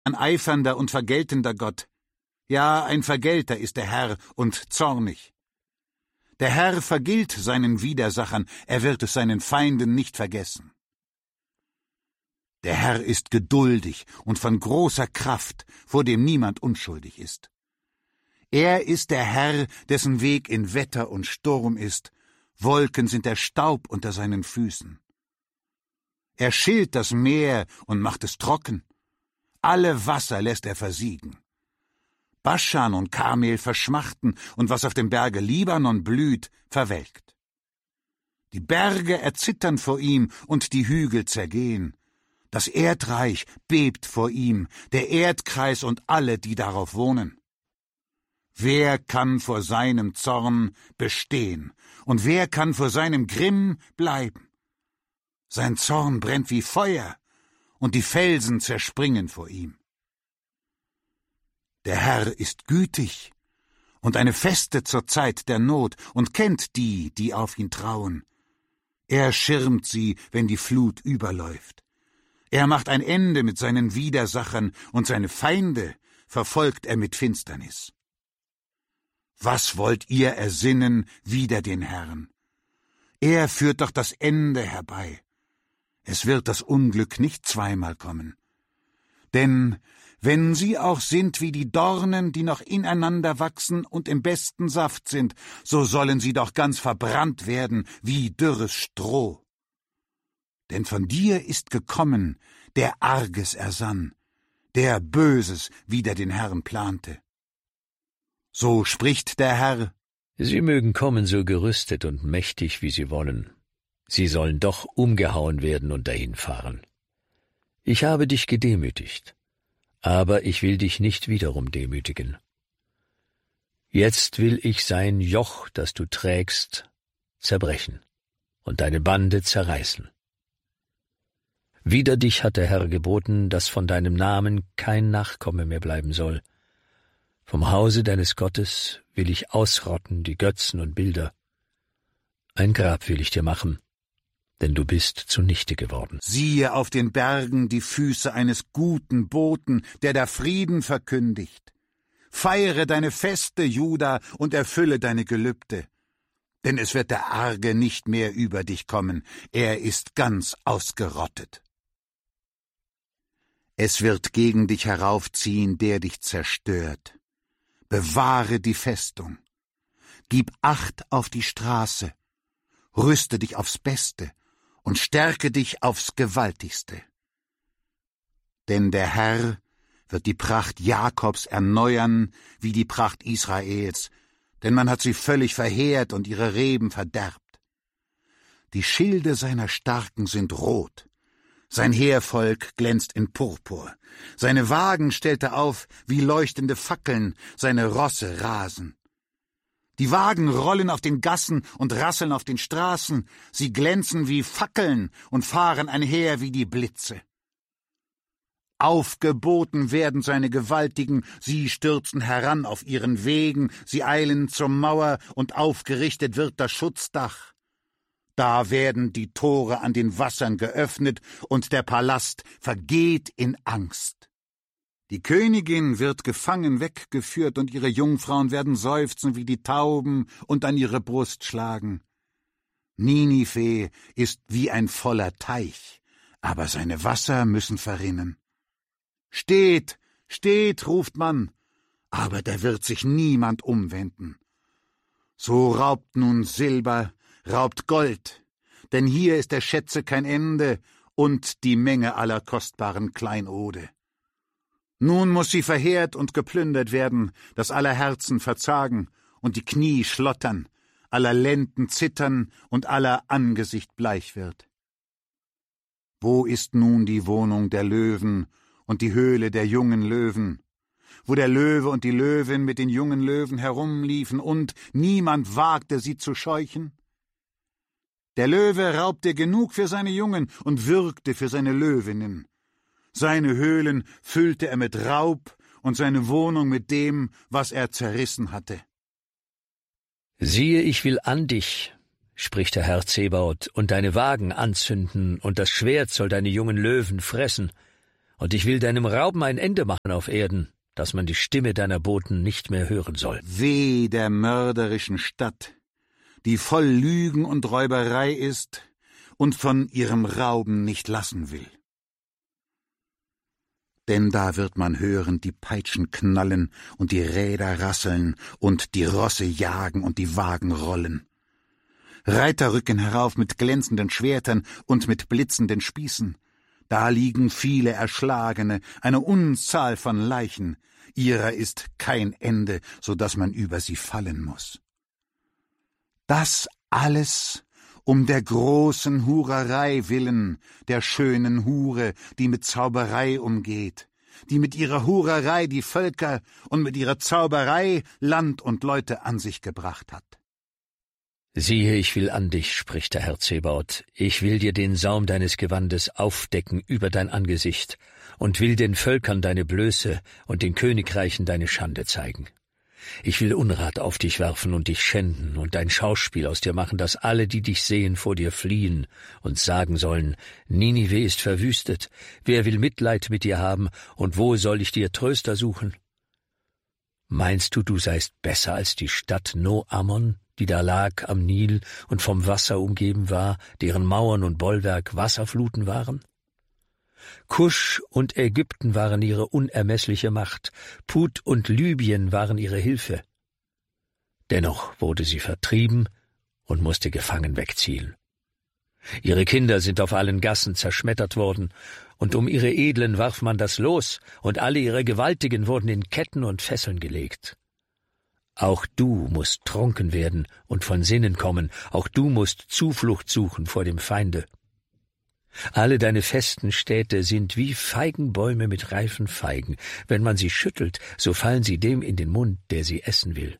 ein eifernder und vergeltender Gott. Ja, ein Vergelter ist der Herr und zornig. Der Herr vergilt seinen Widersachern, er wird es seinen Feinden nicht vergessen. Der Herr ist geduldig und von großer Kraft, vor dem niemand unschuldig ist. Er ist der Herr, dessen Weg in Wetter und Sturm ist, Wolken sind der Staub unter seinen Füßen. Er schillt das Meer und macht es trocken, alle Wasser lässt er versiegen. Baschan und Karmel verschmachten, und was auf dem Berge Libanon blüht, verwelkt. Die Berge erzittern vor ihm, und die Hügel zergehen. Das Erdreich bebt vor ihm, der Erdkreis und alle, die darauf wohnen. Wer kann vor seinem Zorn bestehen, und wer kann vor seinem Grimm bleiben? Sein Zorn brennt wie Feuer, und die Felsen zerspringen vor ihm. Der Herr ist gütig und eine Feste zur Zeit der Not und kennt die, die auf ihn trauen. Er schirmt sie, wenn die Flut überläuft. Er macht ein Ende mit seinen Widersachern, und seine Feinde verfolgt er mit Finsternis. Was wollt ihr ersinnen wider den Herrn? Er führt doch das Ende herbei. Es wird das Unglück nicht zweimal kommen. Denn wenn sie auch sind wie die Dornen, die noch ineinander wachsen und im besten Saft sind, so sollen sie doch ganz verbrannt werden wie dürres Stroh. Denn von dir ist gekommen, der Arges ersann, der Böses wider den Herrn plante. So spricht der Herr: Sie mögen kommen so gerüstet und mächtig, wie sie wollen. Sie sollen doch umgehauen werden und dahinfahren. Ich habe dich gedemütigt, aber ich will dich nicht wiederum demütigen. Jetzt will ich sein Joch, das du trägst, zerbrechen und deine Bande zerreißen. Wider dich hat der Herr geboten, dass von deinem Namen kein Nachkomme mehr bleiben soll. Vom Hause deines Gottes will ich ausrotten die Götzen und Bilder. Ein Grab will ich dir machen, denn du bist zunichte geworden. Siehe auf den Bergen die Füße eines guten Boten, der da Frieden verkündigt. Feiere deine Feste, Juda, und erfülle deine Gelübde. Denn es wird der Arge nicht mehr über dich kommen, er ist ganz ausgerottet. Es wird gegen dich heraufziehen, der dich zerstört. Bewahre die Festung. Gib Acht auf die Straße. Rüste dich aufs Beste und stärke dich aufs Gewaltigste. Denn der Herr wird die Pracht Jakobs erneuern wie die Pracht Israels, denn man hat sie völlig verheert und ihre Reben verderbt. Die Schilde seiner Starken sind rot, sein Heervolk glänzt in Purpur, seine Wagen stellt er auf wie leuchtende Fackeln, seine Rosse rasen. Die Wagen rollen auf den Gassen und rasseln auf den Straßen, sie glänzen wie Fackeln und fahren einher wie die Blitze. Aufgeboten werden seine Gewaltigen, sie stürzen heran auf ihren Wegen, sie eilen zur Mauer, und aufgerichtet wird das Schutzdach. Da werden die Tore an den Wassern geöffnet, und der Palast vergeht in Angst. Die Königin wird gefangen weggeführt, und ihre Jungfrauen werden seufzen wie die Tauben und an ihre Brust schlagen. Ninive ist wie ein voller Teich, aber seine Wasser müssen verrinnen. Steht, steht, ruft man, aber da wird sich niemand umwenden. So raubt nun Silber, raubt Gold, denn hier ist der Schätze kein Ende und die Menge aller kostbaren Kleinode. Nun muß sie verheert und geplündert werden, dass aller Herzen verzagen und die Knie schlottern, aller Lenden zittern und aller Angesicht bleich wird. Wo ist nun die Wohnung der Löwen und die Höhle der jungen Löwen, wo der Löwe und die Löwin mit den jungen Löwen herumliefen und niemand wagte, sie zu scheuchen? Der Löwe raubte genug für seine Jungen und würgte für seine Löwinnen. Seine Höhlen füllte er mit Raub und seine Wohnung mit dem, was er zerrissen hatte. Siehe, ich will an dich, spricht der Herr Zebaoth, und deine Wagen anzünden, und das Schwert soll deine jungen Löwen fressen, und ich will deinem Rauben ein Ende machen auf Erden, dass man die Stimme deiner Boten nicht mehr hören soll. Weh der mörderischen Stadt, die voll Lügen und Räuberei ist und von ihrem Rauben nicht lassen will. Denn da wird man hören die Peitschen knallen und die Räder rasseln und die Rosse jagen und die Wagen rollen. Reiter rücken herauf mit glänzenden Schwertern und mit blitzenden Spießen. Da liegen viele Erschlagene, eine Unzahl von Leichen. Ihrer ist kein Ende, so dass man über sie fallen muß. Das alles um der großen Hurerei willen, der schönen Hure, die mit Zauberei umgeht, die mit ihrer Hurerei die Völker und mit ihrer Zauberei Land und Leute an sich gebracht hat. Siehe, ich will an dich, spricht der Herr Zebaoth, ich will dir den Saum deines Gewandes aufdecken über dein Angesicht und will den Völkern deine Blöße und den Königreichen deine Schande zeigen. Ich will Unrat auf dich werfen und dich schänden und ein Schauspiel aus dir machen, dass alle, die dich sehen, vor dir fliehen und sagen sollen, Ninive ist verwüstet, wer will Mitleid mit dir haben und wo soll ich dir Tröster suchen? Meinst du, du seist besser als die Stadt No-Ammon, die da lag am Nil und vom Wasser umgeben war, deren Mauern und Bollwerk Wasserfluten waren? Kusch und Ägypten waren ihre unermessliche Macht, Put und Libyen waren ihre Hilfe. Dennoch wurde sie vertrieben und musste gefangen wegziehen. Ihre Kinder sind auf allen Gassen zerschmettert worden, und um ihre Edlen warf man das Los, und alle ihre Gewaltigen wurden in Ketten und Fesseln gelegt. Auch du musst trunken werden und von Sinnen kommen, auch du musst Zuflucht suchen vor dem Feinde. Alle deine festen Städte sind wie Feigenbäume mit reifen Feigen. Wenn man sie schüttelt, so fallen sie dem in den Mund, der sie essen will.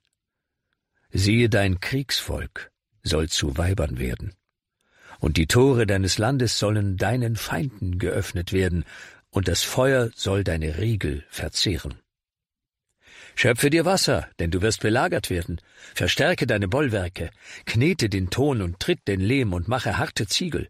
Siehe, dein Kriegsvolk soll zu Weibern werden, und die Tore deines Landes sollen deinen Feinden geöffnet werden, und das Feuer soll deine Riegel verzehren. Schöpfe dir Wasser, denn du wirst belagert werden. Verstärke deine Bollwerke, knete den Ton und tritt den Lehm und mache harte Ziegel.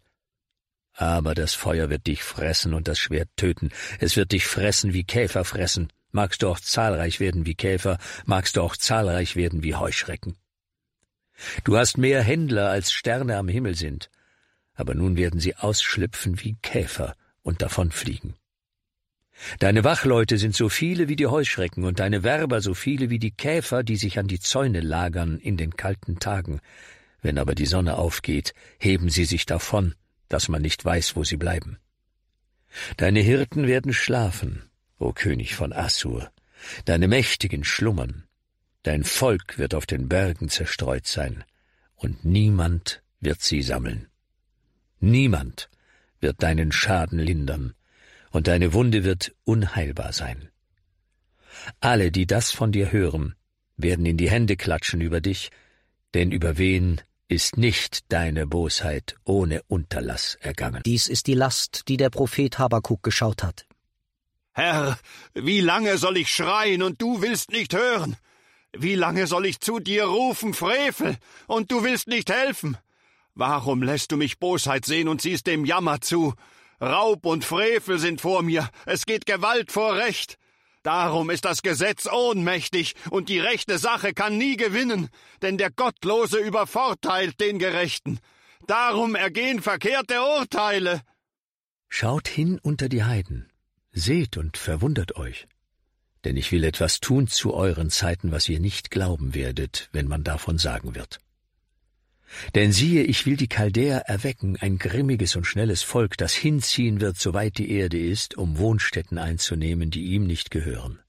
Aber das Feuer wird dich fressen und das Schwert töten. Es wird dich fressen wie Käfer fressen. Magst du auch zahlreich werden wie Käfer, magst du auch zahlreich werden wie Heuschrecken. Du hast mehr Händler, als Sterne am Himmel sind. Aber nun werden sie ausschlüpfen wie Käfer und davonfliegen. Deine Wachleute sind so viele wie die Heuschrecken und deine Werber so viele wie die Käfer, die sich an die Zäune lagern in den kalten Tagen. Wenn aber die Sonne aufgeht, heben sie sich davon, dass man nicht weiß, wo sie bleiben. Deine Hirten werden schlafen, o König von Assur, deine Mächtigen schlummern, dein Volk wird auf den Bergen zerstreut sein, und niemand wird sie sammeln. Niemand wird deinen Schaden lindern, und deine Wunde wird unheilbar sein. Alle, die das von dir hören, werden in die Hände klatschen über dich, denn über wen ist nicht deine Bosheit ohne Unterlass ergangen. Dies ist die Last, die der Prophet Habakuk geschaut hat. Herr, wie lange soll ich schreien, und du willst nicht hören? Wie lange soll ich zu dir rufen, Frevel, und du willst nicht helfen? Warum lässt du mich Bosheit sehen und siehst dem Jammer zu? Raub und Frevel sind vor mir, es geht Gewalt vor Recht. Darum ist das Gesetz ohnmächtig, und die rechte Sache kann nie gewinnen, denn der Gottlose übervorteilt den Gerechten. Darum ergehen verkehrte Urteile. Schaut hin unter die Heiden, seht und verwundert euch, denn ich will etwas tun zu euren Zeiten, was ihr nicht glauben werdet, wenn man davon sagen wird. Denn siehe, ich will die Chaldäer erwecken, ein grimmiges und schnelles Volk, das hinziehen wird, soweit die Erde ist, um Wohnstätten einzunehmen, die ihm nicht gehören.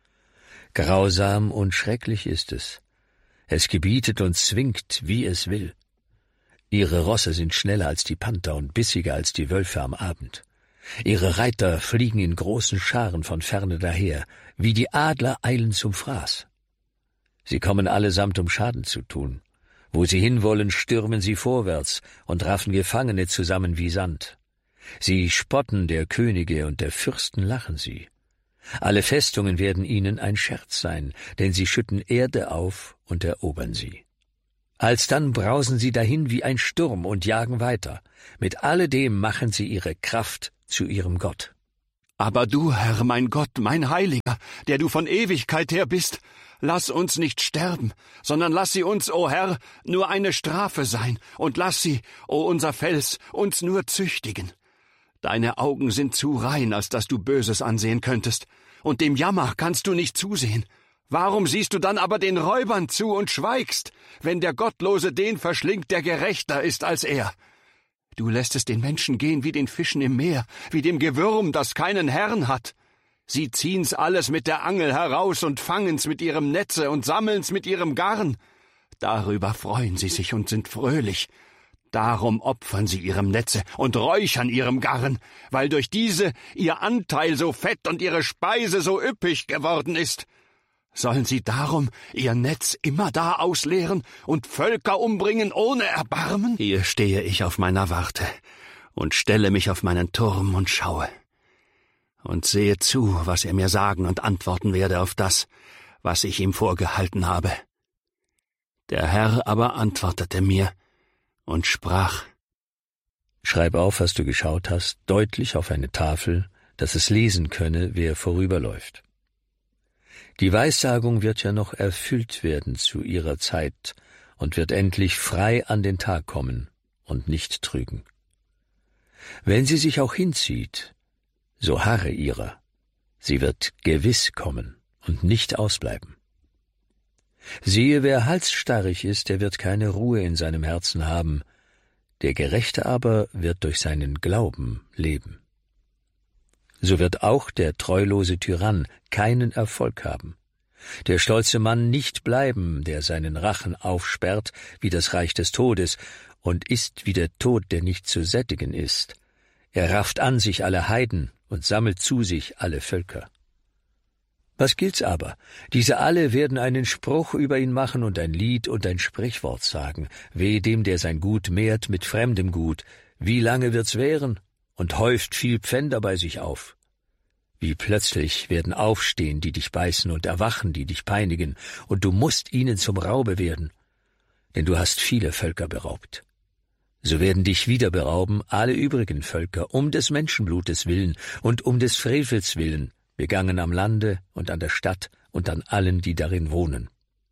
Grausam und schrecklich ist es. Es gebietet und zwingt, wie es will. Ihre Rosse sind schneller als die Panther und bissiger als die Wölfe am Abend. Ihre Reiter fliegen in großen Scharen von ferne daher, wie die Adler eilen zum Fraß. Sie kommen allesamt, um Schaden zu tun. Wo sie hinwollen, stürmen sie vorwärts und raffen Gefangene zusammen wie Sand. Sie spotten der Könige und der Fürsten lachen sie. Alle Festungen werden ihnen ein Scherz sein, denn sie schütten Erde auf und erobern sie. Alsdann brausen sie dahin wie ein Sturm und jagen weiter. Mit alledem machen sie ihre Kraft zu ihrem Gott. Aber du, Herr, mein Gott, mein Heiliger, der du von Ewigkeit her bist, lass uns nicht sterben, sondern lass sie uns, o Herr, nur eine Strafe sein, und lass sie, o unser Fels, uns nur züchtigen. Deine Augen sind zu rein, als dass du Böses ansehen könntest, und dem Jammer kannst du nicht zusehen. Warum siehst du dann aber den Räubern zu und schweigst, wenn der Gottlose den verschlingt, der gerechter ist als er? Du lässt es den Menschen gehen wie den Fischen im Meer, wie dem Gewürm, das keinen Herrn hat. Sie ziehen's alles mit der Angel heraus und fangen's mit ihrem Netze und sammeln's mit ihrem Garn. Darüber freuen sie sich und sind fröhlich. Darum opfern sie ihrem Netze und räuchern ihrem Garn, weil durch diese ihr Anteil so fett und ihre Speise so üppig geworden ist. Sollen sie darum ihr Netz immerdar ausleeren und Völker umbringen ohne Erbarmen? Hier stehe ich auf meiner Warte und stelle mich auf meinen Turm und schaue und sehe zu, was er mir sagen und antworten werde auf das, was ich ihm vorgehalten habe. Der Herr aber antwortete mir und sprach: Schreib auf, was du geschaut hast, deutlich auf eine Tafel, dass es lesen könne, wer vorüberläuft. Die Weissagung wird ja noch erfüllt werden zu ihrer Zeit und wird endlich frei an den Tag kommen und nicht trügen. Wenn sie sich auch hinzieht, so harre ihrer, sie wird gewiss kommen und nicht ausbleiben. Siehe, wer halsstarrig ist, der wird keine Ruhe in seinem Herzen haben, der Gerechte aber wird durch seinen Glauben leben. So wird auch der treulose Tyrann keinen Erfolg haben, der stolze Mann nicht bleiben, der seinen Rachen aufsperrt wie das Reich des Todes und ist wie der Tod, der nicht zu sättigen ist. Er rafft an sich alle Heiden und sammelt zu sich alle Völker. Was gilt's aber? Diese alle werden einen Spruch über ihn machen und ein Lied und ein Sprichwort sagen. Weh dem, der sein Gut mehrt mit fremdem Gut. Wie lange wird's währen? Und häuft viel Pfänder bei sich auf. Wie plötzlich werden aufstehen, die dich beißen, und erwachen, die dich peinigen, und du musst ihnen zum Raube werden, denn du hast viele Völker beraubt. So werden dich wieder berauben alle übrigen Völker, um des Menschenblutes willen und um des Frevels willen, begangen am Lande und an der Stadt und an allen, die darin wohnen.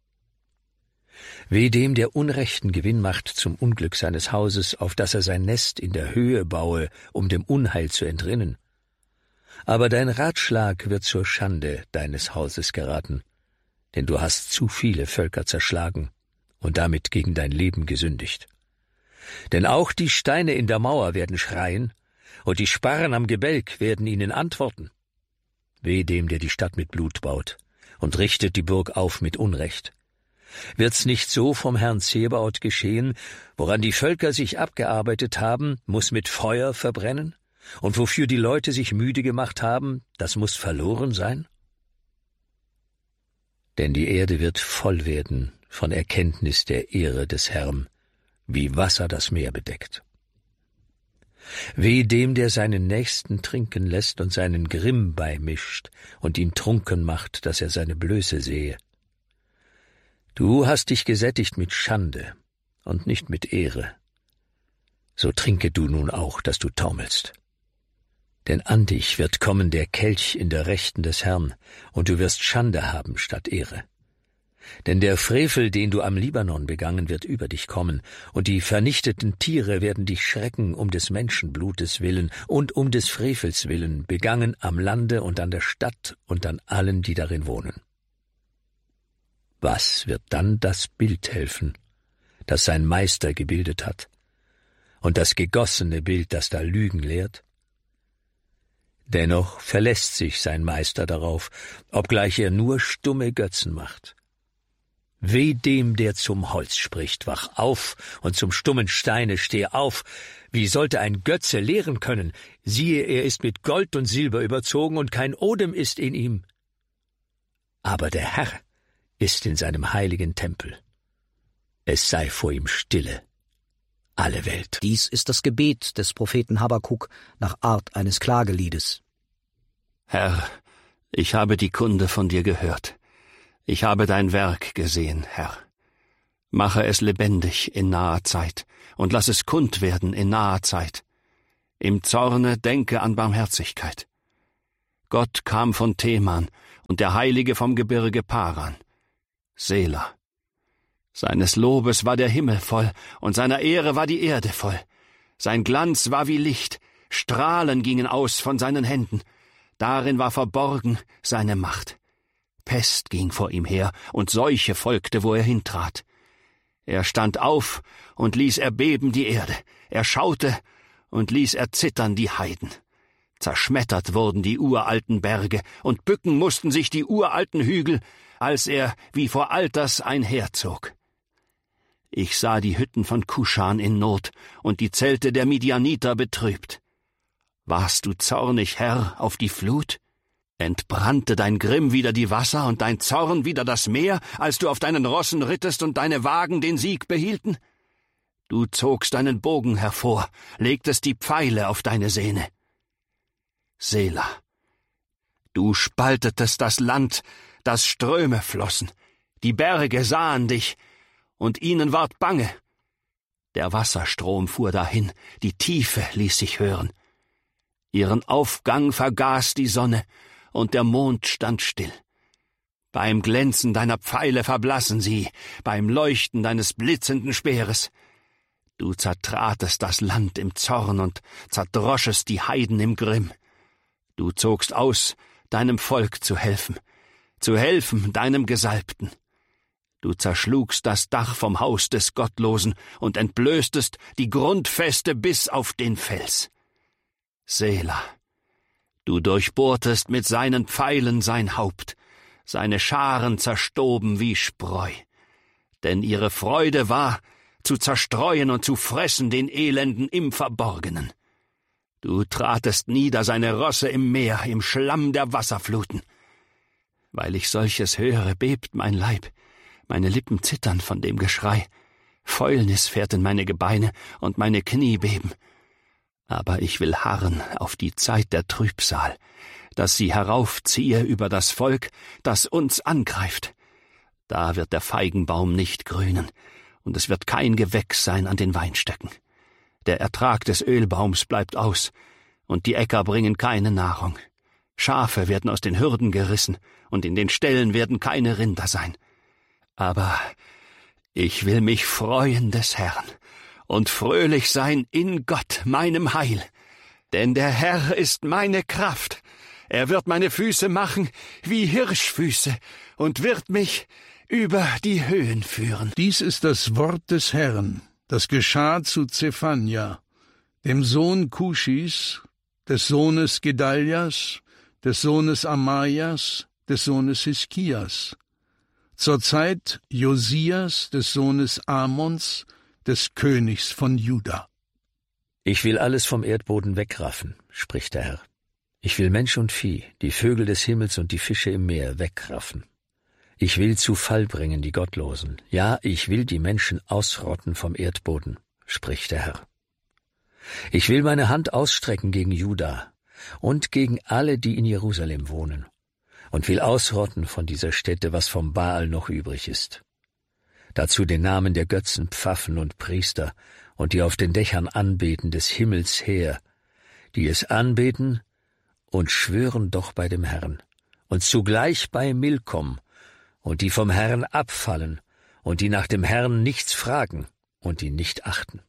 Weh dem, der unrechten Gewinn macht zum Unglück seines Hauses, auf dass er sein Nest in der Höhe baue, um dem Unheil zu entrinnen. Aber dein Ratschlag wird zur Schande deines Hauses geraten, denn du hast zu viele Völker zerschlagen und damit gegen dein Leben gesündigt. Denn auch die Steine in der Mauer werden schreien, und die Sparren am Gebälk werden ihnen antworten. Weh dem, der die Stadt mit Blut baut und richtet die Burg auf mit Unrecht. Wird's nicht so vom Herrn Zebaoth geschehen, woran die Völker sich abgearbeitet haben, muss mit Feuer verbrennen? Und wofür die Leute sich müde gemacht haben, das muss verloren sein? Denn die Erde wird voll werden von Erkenntnis der Ehre des Herrn, wie Wasser das Meer bedeckt. Weh dem, der seinen Nächsten trinken lässt und seinen Grimm beimischt und ihn trunken macht, dass er seine Blöße sehe. Du hast dich gesättigt mit Schande und nicht mit Ehre. So trinke du nun auch, dass du taumelst. Denn an dich wird kommen der Kelch in der Rechten des Herrn, und du wirst Schande haben statt Ehre. Denn der Frevel, den du am Libanon begangen, wird über dich kommen, und die vernichteten Tiere werden dich schrecken um des Menschenblutes willen und um des Frevels willen, begangen am Lande und an der Stadt und an allen, die darin wohnen. Was wird dann das Bild helfen, das sein Meister gebildet hat, und das gegossene Bild, das da Lügen lehrt? Dennoch verlässt sich sein Meister darauf, obgleich er nur stumme Götzen macht. Weh dem, der zum Holz spricht, wach auf, und zum stummen Steine steh auf. Wie sollte ein Götze lehren können? Siehe, er ist mit Gold und Silber überzogen, und kein Odem ist in ihm. Aber der Herr ist in seinem heiligen Tempel. Es sei vor ihm stille, alle Welt. Dies ist das Gebet des Propheten Habakuk nach Art eines Klageliedes. Herr, ich habe die Kunde von dir gehört. Ich habe dein Werk gesehen, Herr. Mache es lebendig in naher Zeit und lass es kund werden in naher Zeit. Im Zorne denke an Barmherzigkeit. Gott kam von Teman und der Heilige vom Gebirge Paran. Sela. Seines Lobes war der Himmel voll, und seiner Ehre war die Erde voll. Sein Glanz war wie Licht, Strahlen gingen aus von seinen Händen. Darin war verborgen seine Macht. Pest ging vor ihm her, und Seuche folgte, wo er hintrat. Er stand auf und ließ erbeben die Erde. Er schaute und ließ erzittern die Heiden. Zerschmettert wurden die uralten Berge, und bücken mussten sich die uralten Hügel, als er wie vor Alters einherzog. Ich sah die Hütten von Kuschan in Not und die Zelte der Midianiter betrübt. Warst du zornig, Herr, auf die Flut? Entbrannte dein Grimm wider die Wasser und dein Zorn wider das Meer, als du auf deinen Rossen rittest und deine Wagen den Sieg behielten? Du zogst deinen Bogen hervor, legtest die Pfeile auf deine Sehne. Sela. Du spaltetest das Land, dass Ströme flossen, die Berge sahen dich, und ihnen ward bange. Der Wasserstrom fuhr dahin, die Tiefe ließ sich hören. Ihren Aufgang vergaß die Sonne, und der Mond stand still. Beim Glänzen deiner Pfeile verblassen sie, beim Leuchten deines blitzenden Speeres. Du zertratest das Land im Zorn und zerdroschest die Heiden im Grimm. Du zogst aus, deinem Volk zu helfen deinem Gesalbten. Du zerschlugst das Dach vom Haus des Gottlosen und entblößtest die Grundfeste bis auf den Fels. Sela. Du durchbohrtest mit seinen Pfeilen sein Haupt, seine Scharen zerstoben wie Spreu. Denn ihre Freude war, zu zerstreuen und zu fressen den Elenden im Verborgenen. Du tratest nieder seine Rosse im Meer, im Schlamm der Wasserfluten. Weil ich solches höre, bebt mein Leib, meine Lippen zittern von dem Geschrei, Fäulnis fährt in meine Gebeine und meine Knie beben. Aber ich will harren auf die Zeit der Trübsal, dass sie heraufziehe über das Volk, das uns angreift. Da wird der Feigenbaum nicht grünen, und es wird kein Gewächs sein an den Weinstöcken. Der Ertrag des Ölbaums bleibt aus, und die Äcker bringen keine Nahrung. Schafe werden aus den Hürden gerissen, und in den Ställen werden keine Rinder sein. Aber ich will mich freuen des Herrn und fröhlich sein in Gott, meinem Heil. Denn der Herr ist meine Kraft. Er wird meine Füße machen wie Hirschfüße und wird mich über die Höhen führen. Dies ist das Wort des Herrn, das geschah zu Zephania, dem Sohn Kuschis, des Sohnes Gedaljas, des Sohnes Amajas, des Sohnes Hiskias, zur Zeit Josias, des Sohnes Amons, des Königs von Juda. Ich will alles vom Erdboden wegraffen, spricht der Herr. Ich will Mensch und Vieh, die Vögel des Himmels und die Fische im Meer wegraffen. Ich will zu Fall bringen die Gottlosen. Ja, ich will die Menschen ausrotten vom Erdboden, spricht der Herr. Ich will meine Hand ausstrecken gegen Juda und gegen alle, die in Jerusalem wohnen, und will ausrotten von dieser Stätte, was vom Baal noch übrig ist. Dazu den Namen der Götzen, Pfaffen und Priester und die auf den Dächern anbeten des Himmels her, die es anbeten und schwören doch bei dem Herrn und zugleich bei Milkom und die vom Herrn abfallen und die nach dem Herrn nichts fragen und ihn nicht achten.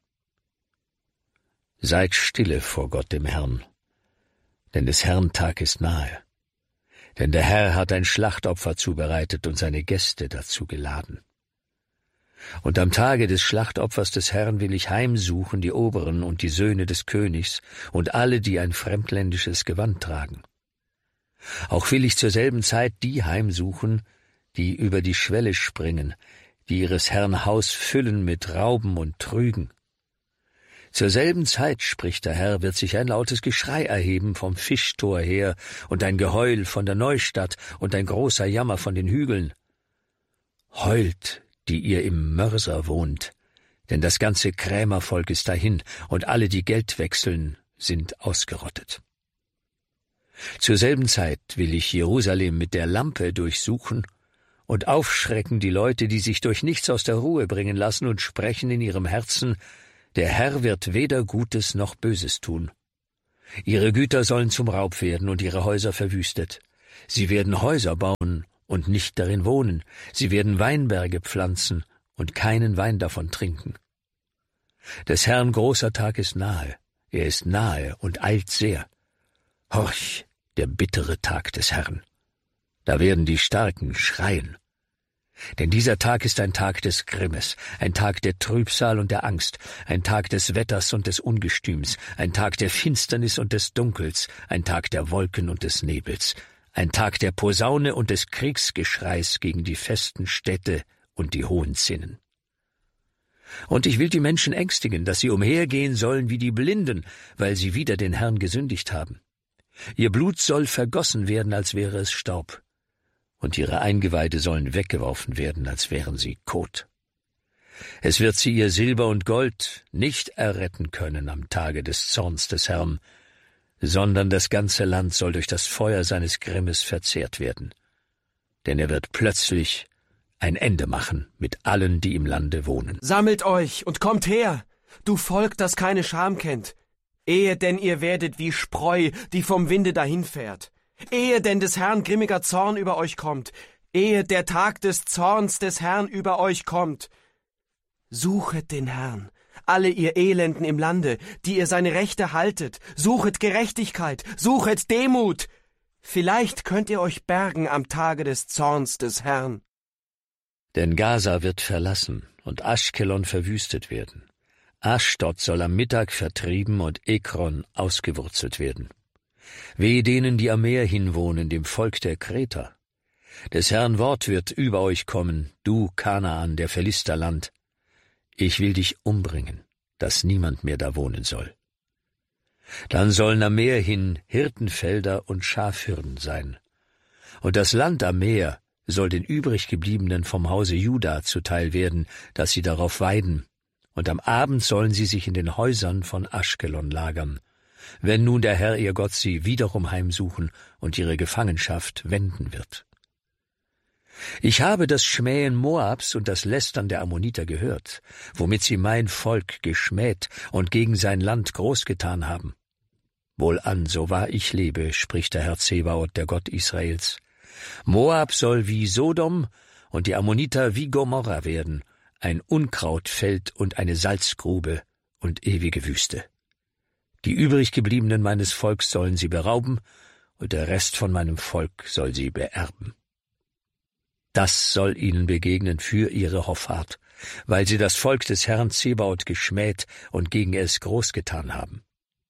Seid stille vor Gott dem Herrn, denn des Herrn Tag ist nahe. Denn der Herr hat ein Schlachtopfer zubereitet und seine Gäste dazu geladen. Und am Tage des Schlachtopfers des Herrn will ich heimsuchen die Oberen und die Söhne des Königs und alle, die ein fremdländisches Gewand tragen. Auch will ich zur selben Zeit die heimsuchen, die über die Schwelle springen, die ihres Herrn Haus füllen mit Rauben und Trügen. Zur selben Zeit, spricht der Herr, wird sich ein lautes Geschrei erheben vom Fischtor her und ein Geheul von der Neustadt und ein großer Jammer von den Hügeln. Heult, die ihr im Mörser wohnt, denn das ganze Krämervolk ist dahin und alle, die Geld wechseln, sind ausgerottet. Zur selben Zeit will ich Jerusalem mit der Lampe durchsuchen und aufschrecken die Leute, die sich durch nichts aus der Ruhe bringen lassen und sprechen in ihrem Herzen, der Herr wird weder Gutes noch Böses tun. Ihre Güter sollen zum Raub werden und ihre Häuser verwüstet. Sie werden Häuser bauen und nicht darin wohnen. Sie werden Weinberge pflanzen und keinen Wein davon trinken. Des Herrn großer Tag ist nahe. Er ist nahe und eilt sehr. Horch, der bittere Tag des Herrn. Da werden die Starken schreien. Denn dieser Tag ist ein Tag des Grimmes, ein Tag der Trübsal und der Angst, ein Tag des Wetters und des Ungestüms, ein Tag der Finsternis und des Dunkels, ein Tag der Wolken und des Nebels, ein Tag der Posaune und des Kriegsgeschreis gegen die festen Städte und die hohen Zinnen. Und ich will die Menschen ängstigen, dass sie umhergehen sollen wie die Blinden, weil sie wider den Herrn gesündigt haben. Ihr Blut soll vergossen werden, als wäre es Staub, und ihre Eingeweide sollen weggeworfen werden, als wären sie Kot. Es wird sie ihr Silber und Gold nicht erretten können am Tage des Zorns des Herrn, sondern das ganze Land soll durch das Feuer seines Grimmes verzehrt werden. Denn er wird plötzlich ein Ende machen mit allen, die im Lande wohnen. Sammelt euch und kommt her, du Volk, das keine Scham kennt, ehe denn ihr werdet wie Spreu, die vom Winde dahinfährt. Ehe denn des Herrn grimmiger Zorn über euch kommt, ehe der Tag des Zorns des Herrn über euch kommt. Suchet den Herrn, alle ihr Elenden im Lande, die ihr seine Rechte haltet, suchet Gerechtigkeit, suchet Demut. Vielleicht könnt ihr euch bergen am Tage des Zorns des Herrn. Denn Gaza wird verlassen und Aschkelon verwüstet werden. Aschdod soll am Mittag vertrieben und Ekron ausgewurzelt werden. Wehe denen, die am Meer hinwohnen, dem Volk der Kreter. Des Herrn Wort wird über euch kommen, du Kanaan, der Philisterland. Ich will dich umbringen, dass niemand mehr da wohnen soll. Dann sollen am Meer hin Hirtenfelder und Schafhürden sein. Und das Land am Meer soll den übriggebliebenen vom Hause Juda zuteil werden, dass sie darauf weiden. Und am Abend sollen sie sich in den Häusern von Aschkelon lagern, wenn nun der Herr ihr Gott sie wiederum heimsuchen und ihre Gefangenschaft wenden wird. Ich habe das Schmähen Moabs und das Lästern der Ammoniter gehört, womit sie mein Volk geschmäht und gegen sein Land großgetan haben. Wohlan, so wahr ich lebe, spricht der Herr Zebaoth, der Gott Israels. Moab soll wie Sodom und die Ammoniter wie Gomorra werden, ein Unkrautfeld und eine Salzgrube und ewige Wüste. Die übriggebliebenen meines Volks sollen sie berauben, und der Rest von meinem Volk soll sie beerben. Das soll ihnen begegnen für ihre Hoffart, weil sie das Volk des Herrn Zebaoth geschmäht und gegen es großgetan haben.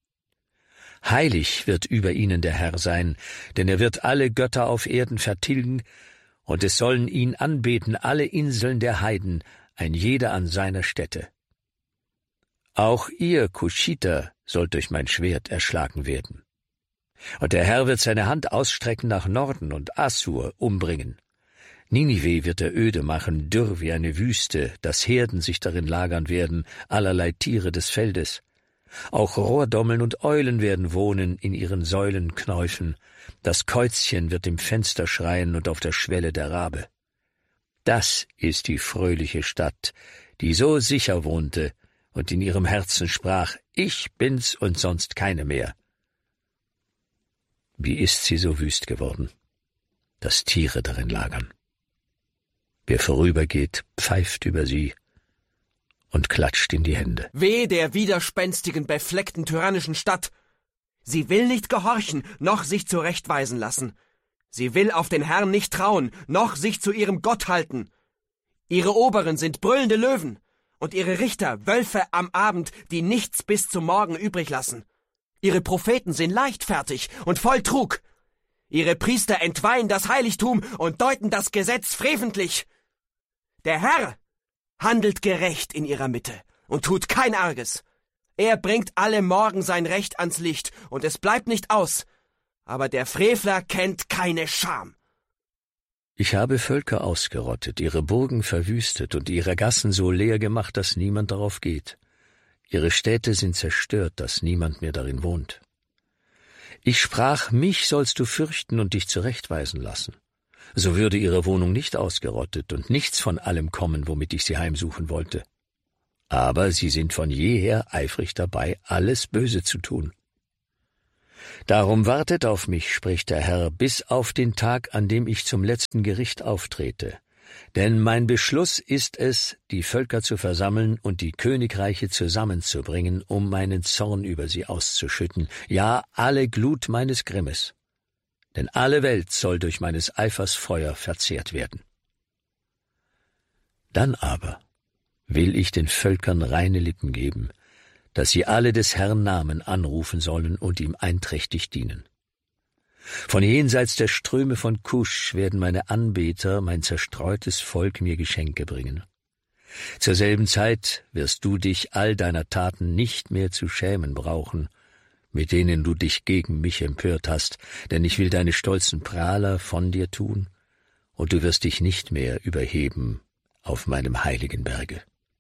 Heilig wird über ihnen der Herr sein, denn er wird alle Götter auf Erden vertilgen, und es sollen ihn anbeten alle Inseln der Heiden, ein jeder an seiner Stätte. Auch ihr, Kuschiter, sollt durch mein Schwert erschlagen werden. Und der Herr wird seine Hand ausstrecken nach Norden und Assur umbringen. Ninive wird er öde machen, dürr wie eine Wüste, dass Herden sich darin lagern werden, allerlei Tiere des Feldes. Auch Rohrdommeln und Eulen werden wohnen in ihren Säulenknäufen. Das Käuzchen wird im Fenster schreien und auf der Schwelle der Rabe. Das ist die fröhliche Stadt, die so sicher wohnte und in ihrem Herzen sprach, ich bin's und sonst keine mehr. Wie ist sie so wüst geworden, dass Tiere darin lagern? Wer vorübergeht, pfeift über sie und klatscht in die Hände. Weh der widerspenstigen, befleckten, tyrannischen Stadt! Sie will nicht gehorchen, noch sich zurechtweisen lassen. Sie will auf den Herrn nicht trauen, noch sich zu ihrem Gott halten. Ihre Oberen sind brüllende Löwen, und ihre Richter Wölfe am Abend, die nichts bis zum Morgen übrig lassen. Ihre Propheten sind leichtfertig und voll Trug. Ihre Priester entweihen das Heiligtum und deuten das Gesetz freventlich. Der Herr handelt gerecht in ihrer Mitte und tut kein Arges. Er bringt alle Morgen sein Recht ans Licht, und es bleibt nicht aus. Aber der Frevler kennt keine Scham. Ich habe Völker ausgerottet, ihre Burgen verwüstet und ihre Gassen so leer gemacht, dass niemand darauf geht. Ihre Städte sind zerstört, dass niemand mehr darin wohnt. Ich sprach, mich sollst du fürchten und dich zurechtweisen lassen. So würde ihre Wohnung nicht ausgerottet und nichts von allem kommen, womit ich sie heimsuchen wollte. Aber sie sind von jeher eifrig dabei, alles Böse zu tun. Darum wartet auf mich, spricht der Herr, bis auf den Tag, an dem ich zum letzten Gericht auftrete. Denn mein Beschluss ist es, die Völker zu versammeln und die Königreiche zusammenzubringen, um meinen Zorn über sie auszuschütten, ja, alle Glut meines Grimmes. Denn alle Welt soll durch meines Eifers Feuer verzehrt werden. Dann aber will ich den Völkern reine Lippen geben, dass sie alle des Herrn Namen anrufen sollen und ihm einträchtig dienen. Von jenseits der Ströme von Kusch werden meine Anbeter, mein zerstreutes Volk, mir Geschenke bringen. Zur selben Zeit wirst du dich all deiner Taten nicht mehr zu schämen brauchen, mit denen du dich gegen mich empört hast, denn ich will deine stolzen Prahler von dir tun, und du wirst dich nicht mehr überheben auf meinem heiligen Berge.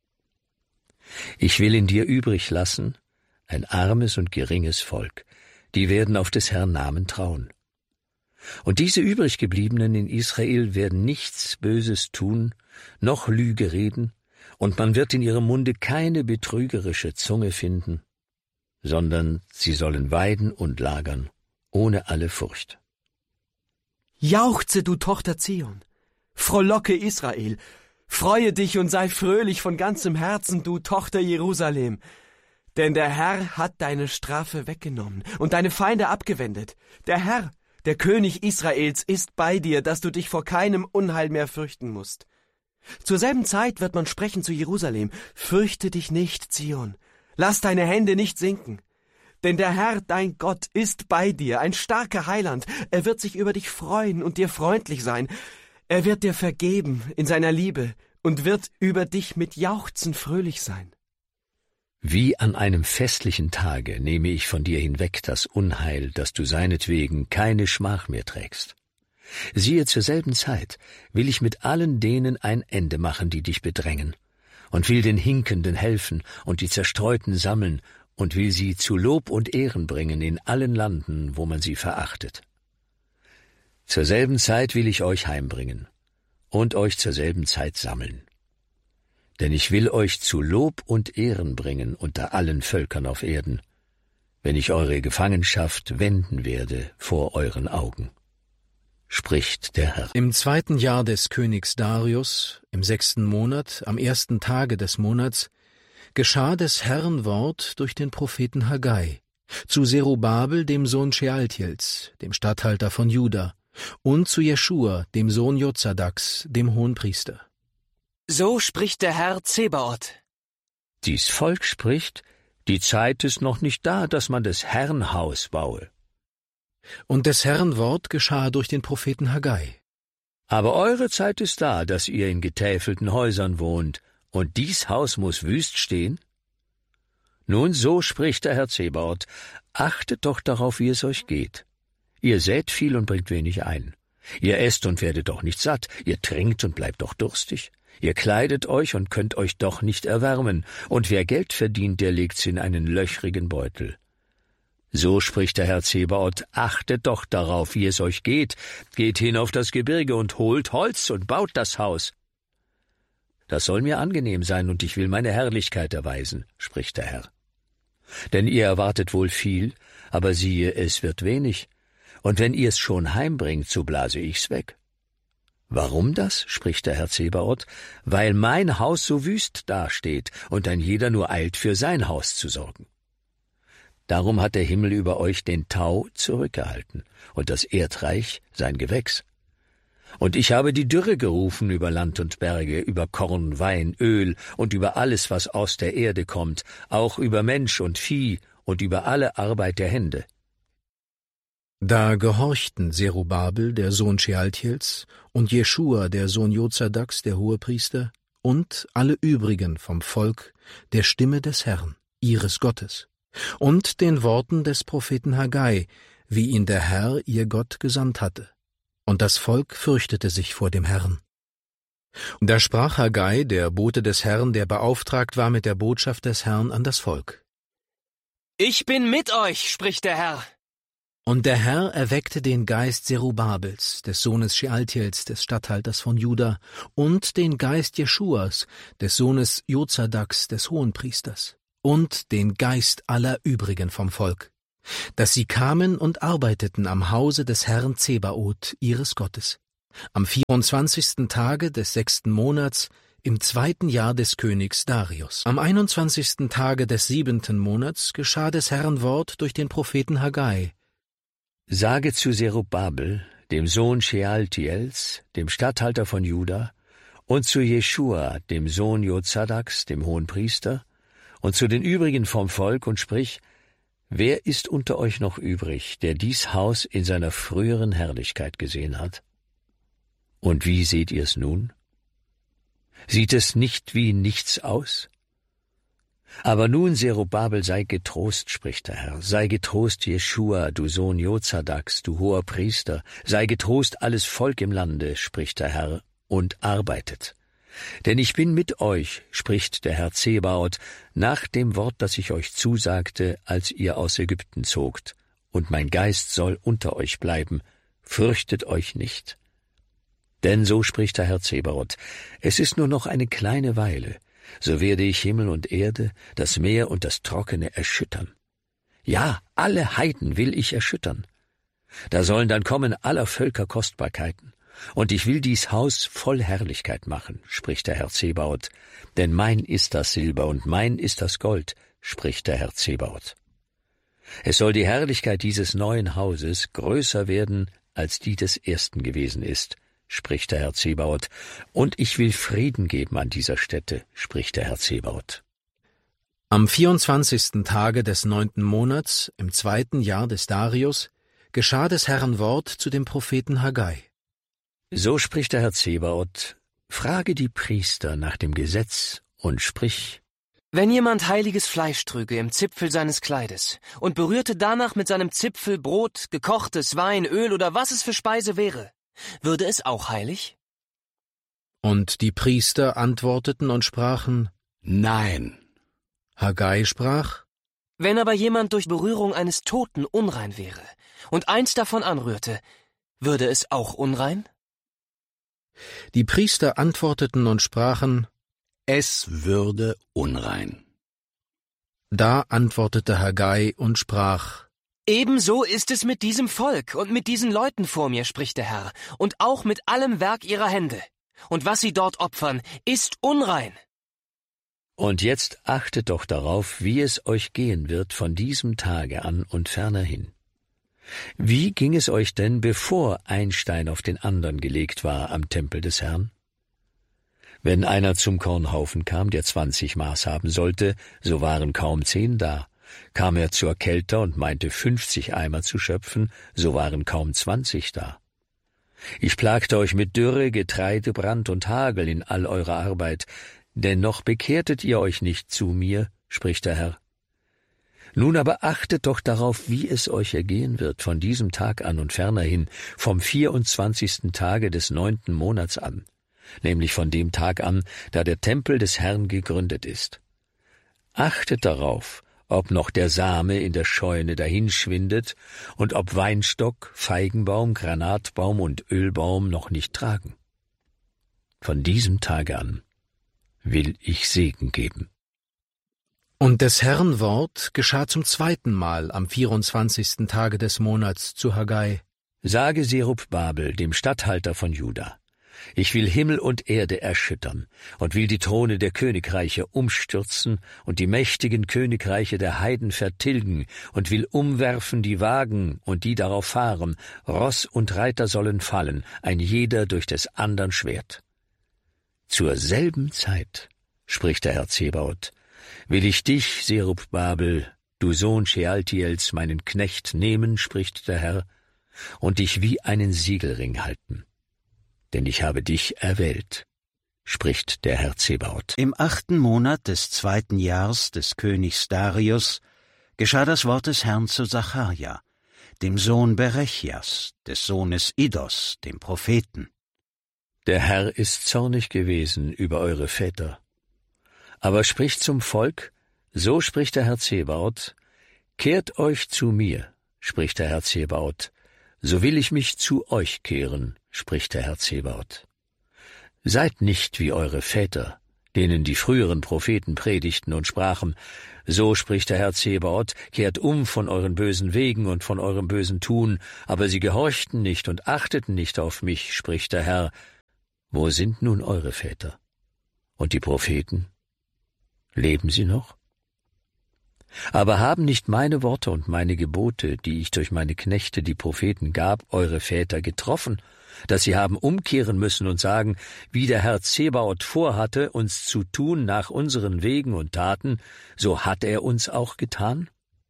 Ich will in dir übrig lassen ein armes und geringes Volk, die werden auf des Herrn Namen trauen. Und diese übriggebliebenen in Israel werden nichts Böses tun, noch Lüge reden, und man wird in ihrem Munde keine betrügerische Zunge finden, sondern sie sollen weiden und lagern, ohne alle Furcht. Jauchze, du Tochter Zion, frohlocke Israel, freue dich und sei fröhlich von ganzem Herzen, du Tochter Jerusalem. Denn der Herr hat deine Strafe weggenommen und deine Feinde abgewendet. Der Herr, der König Israels, ist bei dir, dass du dich vor keinem Unheil mehr fürchten musst. Zur selben Zeit wird man sprechen zu Jerusalem: Fürchte dich nicht, Zion, lass deine Hände nicht sinken. Denn der Herr, dein Gott, ist bei dir, ein starker Heiland. Er wird sich über dich freuen und dir freundlich sein. Er wird dir vergeben in seiner Liebe und wird über dich mit Jauchzen fröhlich sein. Wie an einem festlichen Tage nehme ich von dir hinweg das Unheil, dass du seinetwegen keine Schmach mehr trägst. Siehe, zur selben Zeit will ich mit allen denen ein Ende machen, die dich bedrängen, und will den Hinkenden helfen und die Zerstreuten sammeln und will sie zu Lob und Ehren bringen in allen Landen, wo man sie verachtet. Zur selben Zeit will ich euch heimbringen und euch zur selben Zeit sammeln. Denn ich will euch zu Lob und Ehren bringen unter allen Völkern auf Erden, wenn ich eure Gefangenschaft wenden werde vor euren Augen, spricht der Herr. Im 2. Jahr des Königs Darius, im 6. Monat, am 1. Tage des Monats, geschah des Herrn Wort durch den Propheten Haggai zu Zerubabel, dem Sohn Shealtiels, dem Statthalter von Juda, und zu Jeschua, dem Sohn Jozadaks, dem Hohenpriester. So spricht der Herr Zebaoth. Dies Volk spricht, die Zeit ist noch nicht da, dass man des Herrn Haus baue. Und des Herrn Wort geschah durch den Propheten Haggai. Aber eure Zeit ist da, dass ihr in getäfelten Häusern wohnt, und dies Haus muss wüst stehen? Nun, so spricht der Herr Zebaoth, achtet doch darauf, wie es euch geht. Ihr sät viel und bringt wenig ein. Ihr esst und werdet doch nicht satt, ihr trinkt und bleibt doch durstig. Ihr kleidet euch und könnt euch doch nicht erwärmen, und wer Geld verdient, der legt's in einen löchrigen Beutel. So spricht der Herr Zebaoth, achtet doch darauf, wie es euch geht, geht hin auf das Gebirge und holt Holz und baut das Haus. Das soll mir angenehm sein, und ich will meine Herrlichkeit erweisen, spricht der Herr. Denn ihr erwartet wohl viel, aber siehe, es wird wenig, und wenn ihr's schon heimbringt, so blase ich's weg. Warum das, spricht der Herr Zebaoth? Weil mein Haus so wüst dasteht und ein jeder nur eilt, für sein Haus zu sorgen. Darum hat der Himmel über euch den Tau zurückgehalten und das Erdreich sein Gewächs. Und ich habe die Dürre gerufen über Land und Berge, über Korn, Wein, Öl und über alles, was aus der Erde kommt, auch über Mensch und Vieh und über alle Arbeit der Hände. Da gehorchten Zerubabel, der Sohn Shealtiels, und Jeschua, der Sohn Jozadaks, der Hohepriester, und alle übrigen vom Volk der Stimme des Herrn, ihres Gottes, und den Worten des Propheten Haggai, wie ihn der Herr, ihr Gott, gesandt hatte. Und das Volk fürchtete sich vor dem Herrn. Da sprach Haggai, der Bote des Herrn, der beauftragt war mit der Botschaft des Herrn an das Volk. Ich bin mit euch, spricht der Herr. Und der Herr erweckte den Geist Zerubabels, des Sohnes Shealtiels, des Statthalters von Juda, und den Geist Jeschuas, des Sohnes Jozadaks, des Hohenpriesters, und den Geist aller übrigen vom Volk. dass sie kamen und arbeiteten am Hause des Herrn Zebaoth, ihres Gottes, am 24. Tage des 6. Monats, im 2. Jahr des Königs Darius. Am 21. Tage des 7. Monats geschah des Herrn Wort durch den Propheten Haggai. Sage zu Zerubabel, dem Sohn Shealtiels, dem Statthalter von Juda, und zu Jeschua, dem Sohn Jozadaks, dem Hohenpriester, und zu den übrigen vom Volk, und sprich: Wer ist unter euch noch übrig, der dies Haus in seiner früheren Herrlichkeit gesehen hat? Und wie seht ihr es nun? Sieht es nicht wie nichts aus? Aber nun, Zerubabel, sei getrost, spricht der Herr, sei getrost, Jeschua, du Sohn Jozadaks, du hoher Priester, sei getrost alles Volk im Lande, spricht der Herr, und arbeitet. Denn ich bin mit euch, spricht der Herr Zebaoth, nach dem Wort, das ich euch zusagte, als ihr aus Ägypten zogt, und mein Geist soll unter euch bleiben, fürchtet euch nicht. Denn so spricht der Herr Zebaoth, es ist nur noch eine kleine Weile, so werde ich Himmel und Erde, das Meer und das Trockene erschüttern. Ja, alle Heiden will ich erschüttern. Da sollen dann kommen aller Völker Kostbarkeiten, und ich will dies Haus voll Herrlichkeit machen, spricht der Herr Zebaoth, denn mein ist das Silber und mein ist das Gold, spricht der Herr Zebaoth. Es soll die Herrlichkeit dieses neuen Hauses größer werden, als die des ersten gewesen ist, spricht der Herr Zebaoth, und ich will Frieden geben an dieser Stätte, spricht der Herr Zebaoth. Am 24. Tage des 9. Monats, im 2. Jahr des Darius, geschah des Herrn Wort zu dem Propheten Haggai. So spricht der Herr Zebaoth, frage die Priester nach dem Gesetz und sprich: Wenn jemand heiliges Fleisch trüge im Zipfel seines Kleides und berührte danach mit seinem Zipfel Brot, gekochtes, Wein, Öl oder was es für Speise wäre, würde es auch heilig? Und die Priester antworteten und sprachen: Nein. Haggai sprach: Wenn aber jemand durch Berührung eines Toten unrein wäre und eins davon anrührte, würde es auch unrein? Die Priester antworteten und sprachen: Es würde unrein. Da antwortete Haggai und sprach: Ebenso ist es mit diesem Volk und mit diesen Leuten vor mir, spricht der Herr, und auch mit allem Werk ihrer Hände. Und was sie dort opfern, ist unrein. Und jetzt achtet doch darauf, wie es euch gehen wird von diesem Tage an und fernerhin. Wie ging es euch denn, bevor ein Stein auf den anderen gelegt war am Tempel des Herrn? Wenn einer zum Kornhaufen kam, der 20 Maß haben sollte, so waren kaum 10 da. Kam er zur Kelter und meinte 50 Eimer zu schöpfen, so waren kaum 20 da. Ich plagte euch mit Dürre, Getreidebrand und Hagel in all eurer Arbeit, dennoch bekehrtet ihr euch nicht zu mir, spricht der Herr. Nun aber achtet doch darauf, wie es euch ergehen wird von diesem Tag an und fernerhin, vom 24. Tage des 9. Monats an, nämlich von dem Tag an, da der Tempel des Herrn gegründet ist. Achtet darauf, ob noch der Same in der Scheune dahinschwindet und ob Weinstock, Feigenbaum, Granatbaum und Ölbaum noch nicht tragen. Von diesem Tage an will ich Segen geben. Und des Herrn Wort geschah zum 2. Mal am 24. Tage des Monats zu Haggai. Sage Zerubabel, dem Statthalter von Juda: Ich will Himmel und Erde erschüttern und will die Throne der Königreiche umstürzen und die mächtigen Königreiche der Heiden vertilgen und will umwerfen die Wagen und die darauf fahren, Ross und Reiter sollen fallen, ein jeder durch des andern Schwert. Zur selben Zeit, spricht der Herr Zebaoth, will ich dich, Zerubabel, du Sohn Shealtiels, meinen Knecht, nehmen, spricht der Herr, und dich wie einen Siegelring halten. Denn ich habe dich erwählt, spricht der Herr Zebaoth. Im 8. Monat des 2. Jahres des Königs Darius geschah das Wort des Herrn zu Sacharja, dem Sohn Berechias, des Sohnes Iddos, dem Propheten. Der Herr ist zornig gewesen über eure Väter. Aber spricht zum Volk, so spricht der Herr Zebaoth: Kehrt euch zu mir, spricht der Herr Zebaoth, so will ich mich zu euch kehren, spricht der Herr Zebaoth. Seid nicht wie eure Väter, denen die früheren Propheten predigten und sprachen: So spricht der Herr Zebaoth, kehrt um von euren bösen Wegen und von eurem bösen Tun. Aber sie gehorchten nicht und achteten nicht auf mich, spricht der Herr. Wo sind nun eure Väter? Und die Propheten? Leben sie noch? Aber haben nicht meine Worte und meine Gebote, die ich durch meine Knechte, die Propheten, gab, eure Väter getroffen, dass sie haben umkehren müssen und sagen, wie der Herr Zebaoth vorhatte, uns zu tun nach unseren Wegen und Taten, so hat er uns auch getan?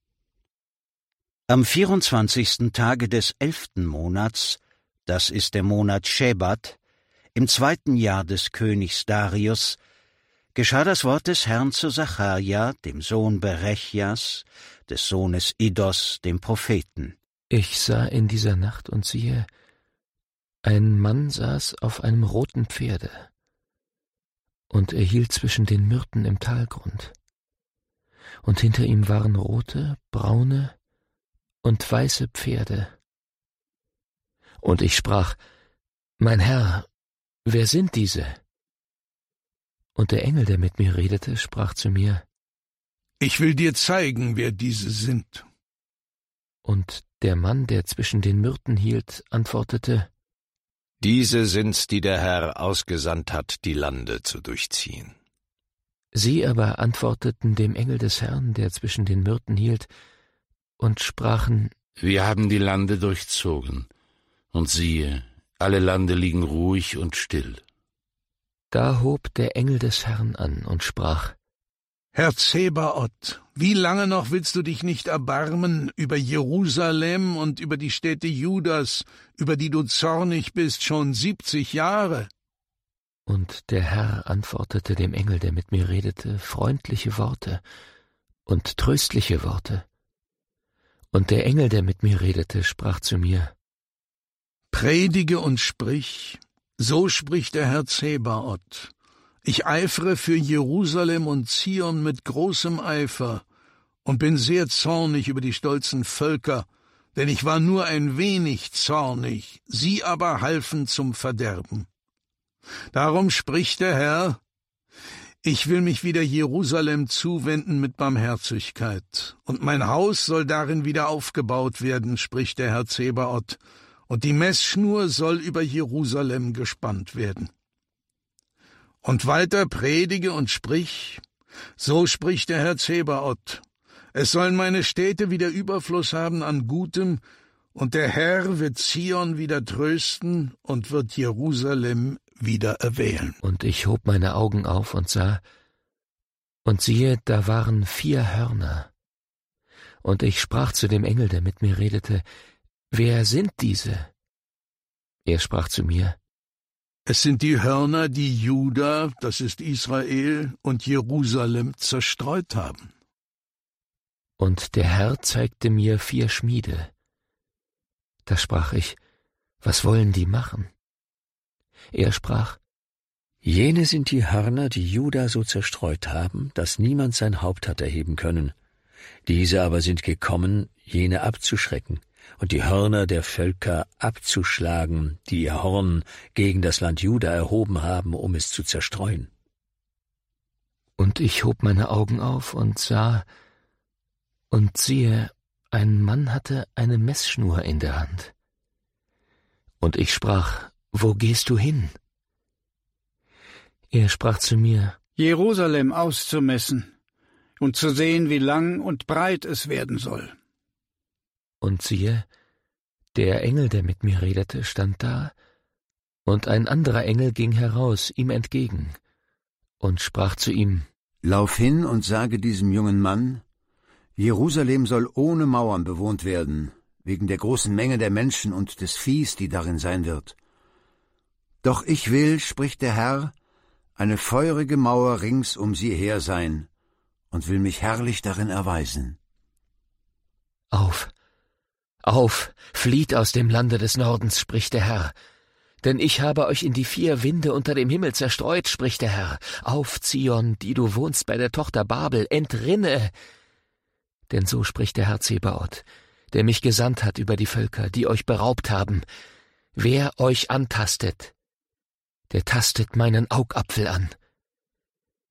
Am 24. Tage des 11. Monats, das ist der Monat Schebat, im 2. Jahr des Königs Darius, geschah das Wort des Herrn zu Sacharja, dem Sohn Berechjas, des Sohnes Iddos, dem Propheten. Ich sah in dieser Nacht und siehe, ein Mann saß auf einem roten Pferde, und er hielt zwischen den Myrten im Talgrund, und hinter ihm waren rote, braune und weiße Pferde. Und ich sprach: Mein Herr, wer sind diese? Und der Engel, der mit mir redete, sprach zu mir: Ich will dir zeigen, wer diese sind. Und der Mann, der zwischen den Myrten hielt, antwortete: Diese sind's, die der Herr ausgesandt hat, die Lande zu durchziehen. Sie aber antworteten dem Engel des Herrn, der zwischen den Myrten hielt, und sprachen: Wir haben die Lande durchzogen, und siehe, alle Lande liegen ruhig und still. Da hob der Engel des Herrn an und sprach: Herr Zebaoth, wie lange noch willst du dich nicht erbarmen über Jerusalem und über die Städte Judas, über die du zornig bist schon 70 Jahre? Und der Herr antwortete dem Engel, der mit mir redete, freundliche Worte und tröstliche Worte. Und der Engel, der mit mir redete, sprach zu mir: Predige und sprich, so spricht der Herr Zebaoth. Ich eifere für Jerusalem und Zion mit großem Eifer und bin sehr zornig über die stolzen Völker, denn ich war nur ein wenig zornig, sie aber halfen zum Verderben. Darum spricht der Herr: Ich will mich wieder Jerusalem zuwenden mit Barmherzigkeit, und mein Haus soll darin wieder aufgebaut werden, spricht der Herr Zebaoth, und die Messschnur soll über Jerusalem gespannt werden. Und weiter predige und sprich, so spricht der Herr Zebaoth, es sollen meine Städte wieder Überfluss haben an Gutem, und der Herr wird Zion wieder trösten und wird Jerusalem wieder erwählen. Und ich hob meine Augen auf und sah, und siehe, da waren 4 Hörner. Und ich sprach zu dem Engel, der mit mir redete: Wer sind diese? Er sprach zu mir: Es sind die Hörner, die Juda, das ist Israel, und Jerusalem zerstreut haben. Und der Herr zeigte mir 4 Schmiede. Da sprach ich: Was wollen die machen? Er sprach: Jene sind die Hörner, die Juda so zerstreut haben, dass niemand sein Haupt hat erheben können. Diese aber sind gekommen, jene abzuschrecken und die Hörner der Völker abzuschlagen, die ihr Horn gegen das Land Juda erhoben haben, um es zu zerstreuen. Und ich hob meine Augen auf und sah, und siehe, ein Mann hatte eine Messschnur in der Hand. Und ich sprach: Wo gehst du hin? Er sprach zu mir: Jerusalem auszumessen und zu sehen, wie lang und breit es werden soll. Und siehe, der Engel, der mit mir redete, stand da, und ein anderer Engel ging heraus ihm entgegen und sprach zu ihm: Lauf hin und sage diesem jungen Mann, Jerusalem soll ohne Mauern bewohnt werden, wegen der großen Menge der Menschen und des Viehs, die darin sein wird. Doch ich will, spricht der Herr, eine feurige Mauer rings um sie her sein und will mich herrlich darin erweisen. Auf, flieht aus dem Lande des Nordens, spricht der Herr. Denn ich habe euch in die 4 Winde unter dem Himmel zerstreut, spricht der Herr. Auf, Zion, die du wohnst bei der Tochter Babel, entrinne! Denn so spricht der Herr Zebaoth, der mich gesandt hat über die Völker, die euch beraubt haben. Wer euch antastet, der tastet meinen Augapfel an.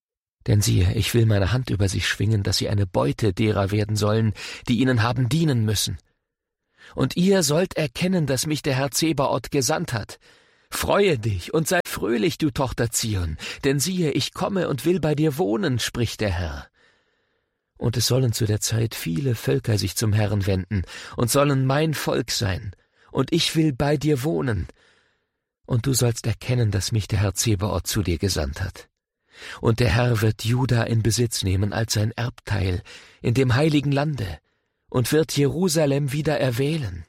Denn siehe, ich will meine Hand über sie schwingen, dass sie eine Beute derer werden sollen, die ihnen haben dienen müssen. Und ihr sollt erkennen, dass mich der Herr Zebaoth gesandt hat. Freue dich und sei fröhlich, du Tochter Zion, denn siehe, ich komme und will bei dir wohnen, spricht der Herr. Und es sollen zu der Zeit viele Völker sich zum Herrn wenden und sollen mein Volk sein, und ich will bei dir wohnen. Und du sollst erkennen, dass mich der Herr Zebaoth zu dir gesandt hat. Und der Herr wird Juda in Besitz nehmen als sein Erbteil in dem heiligen Lande und wird Jerusalem wieder erwählen.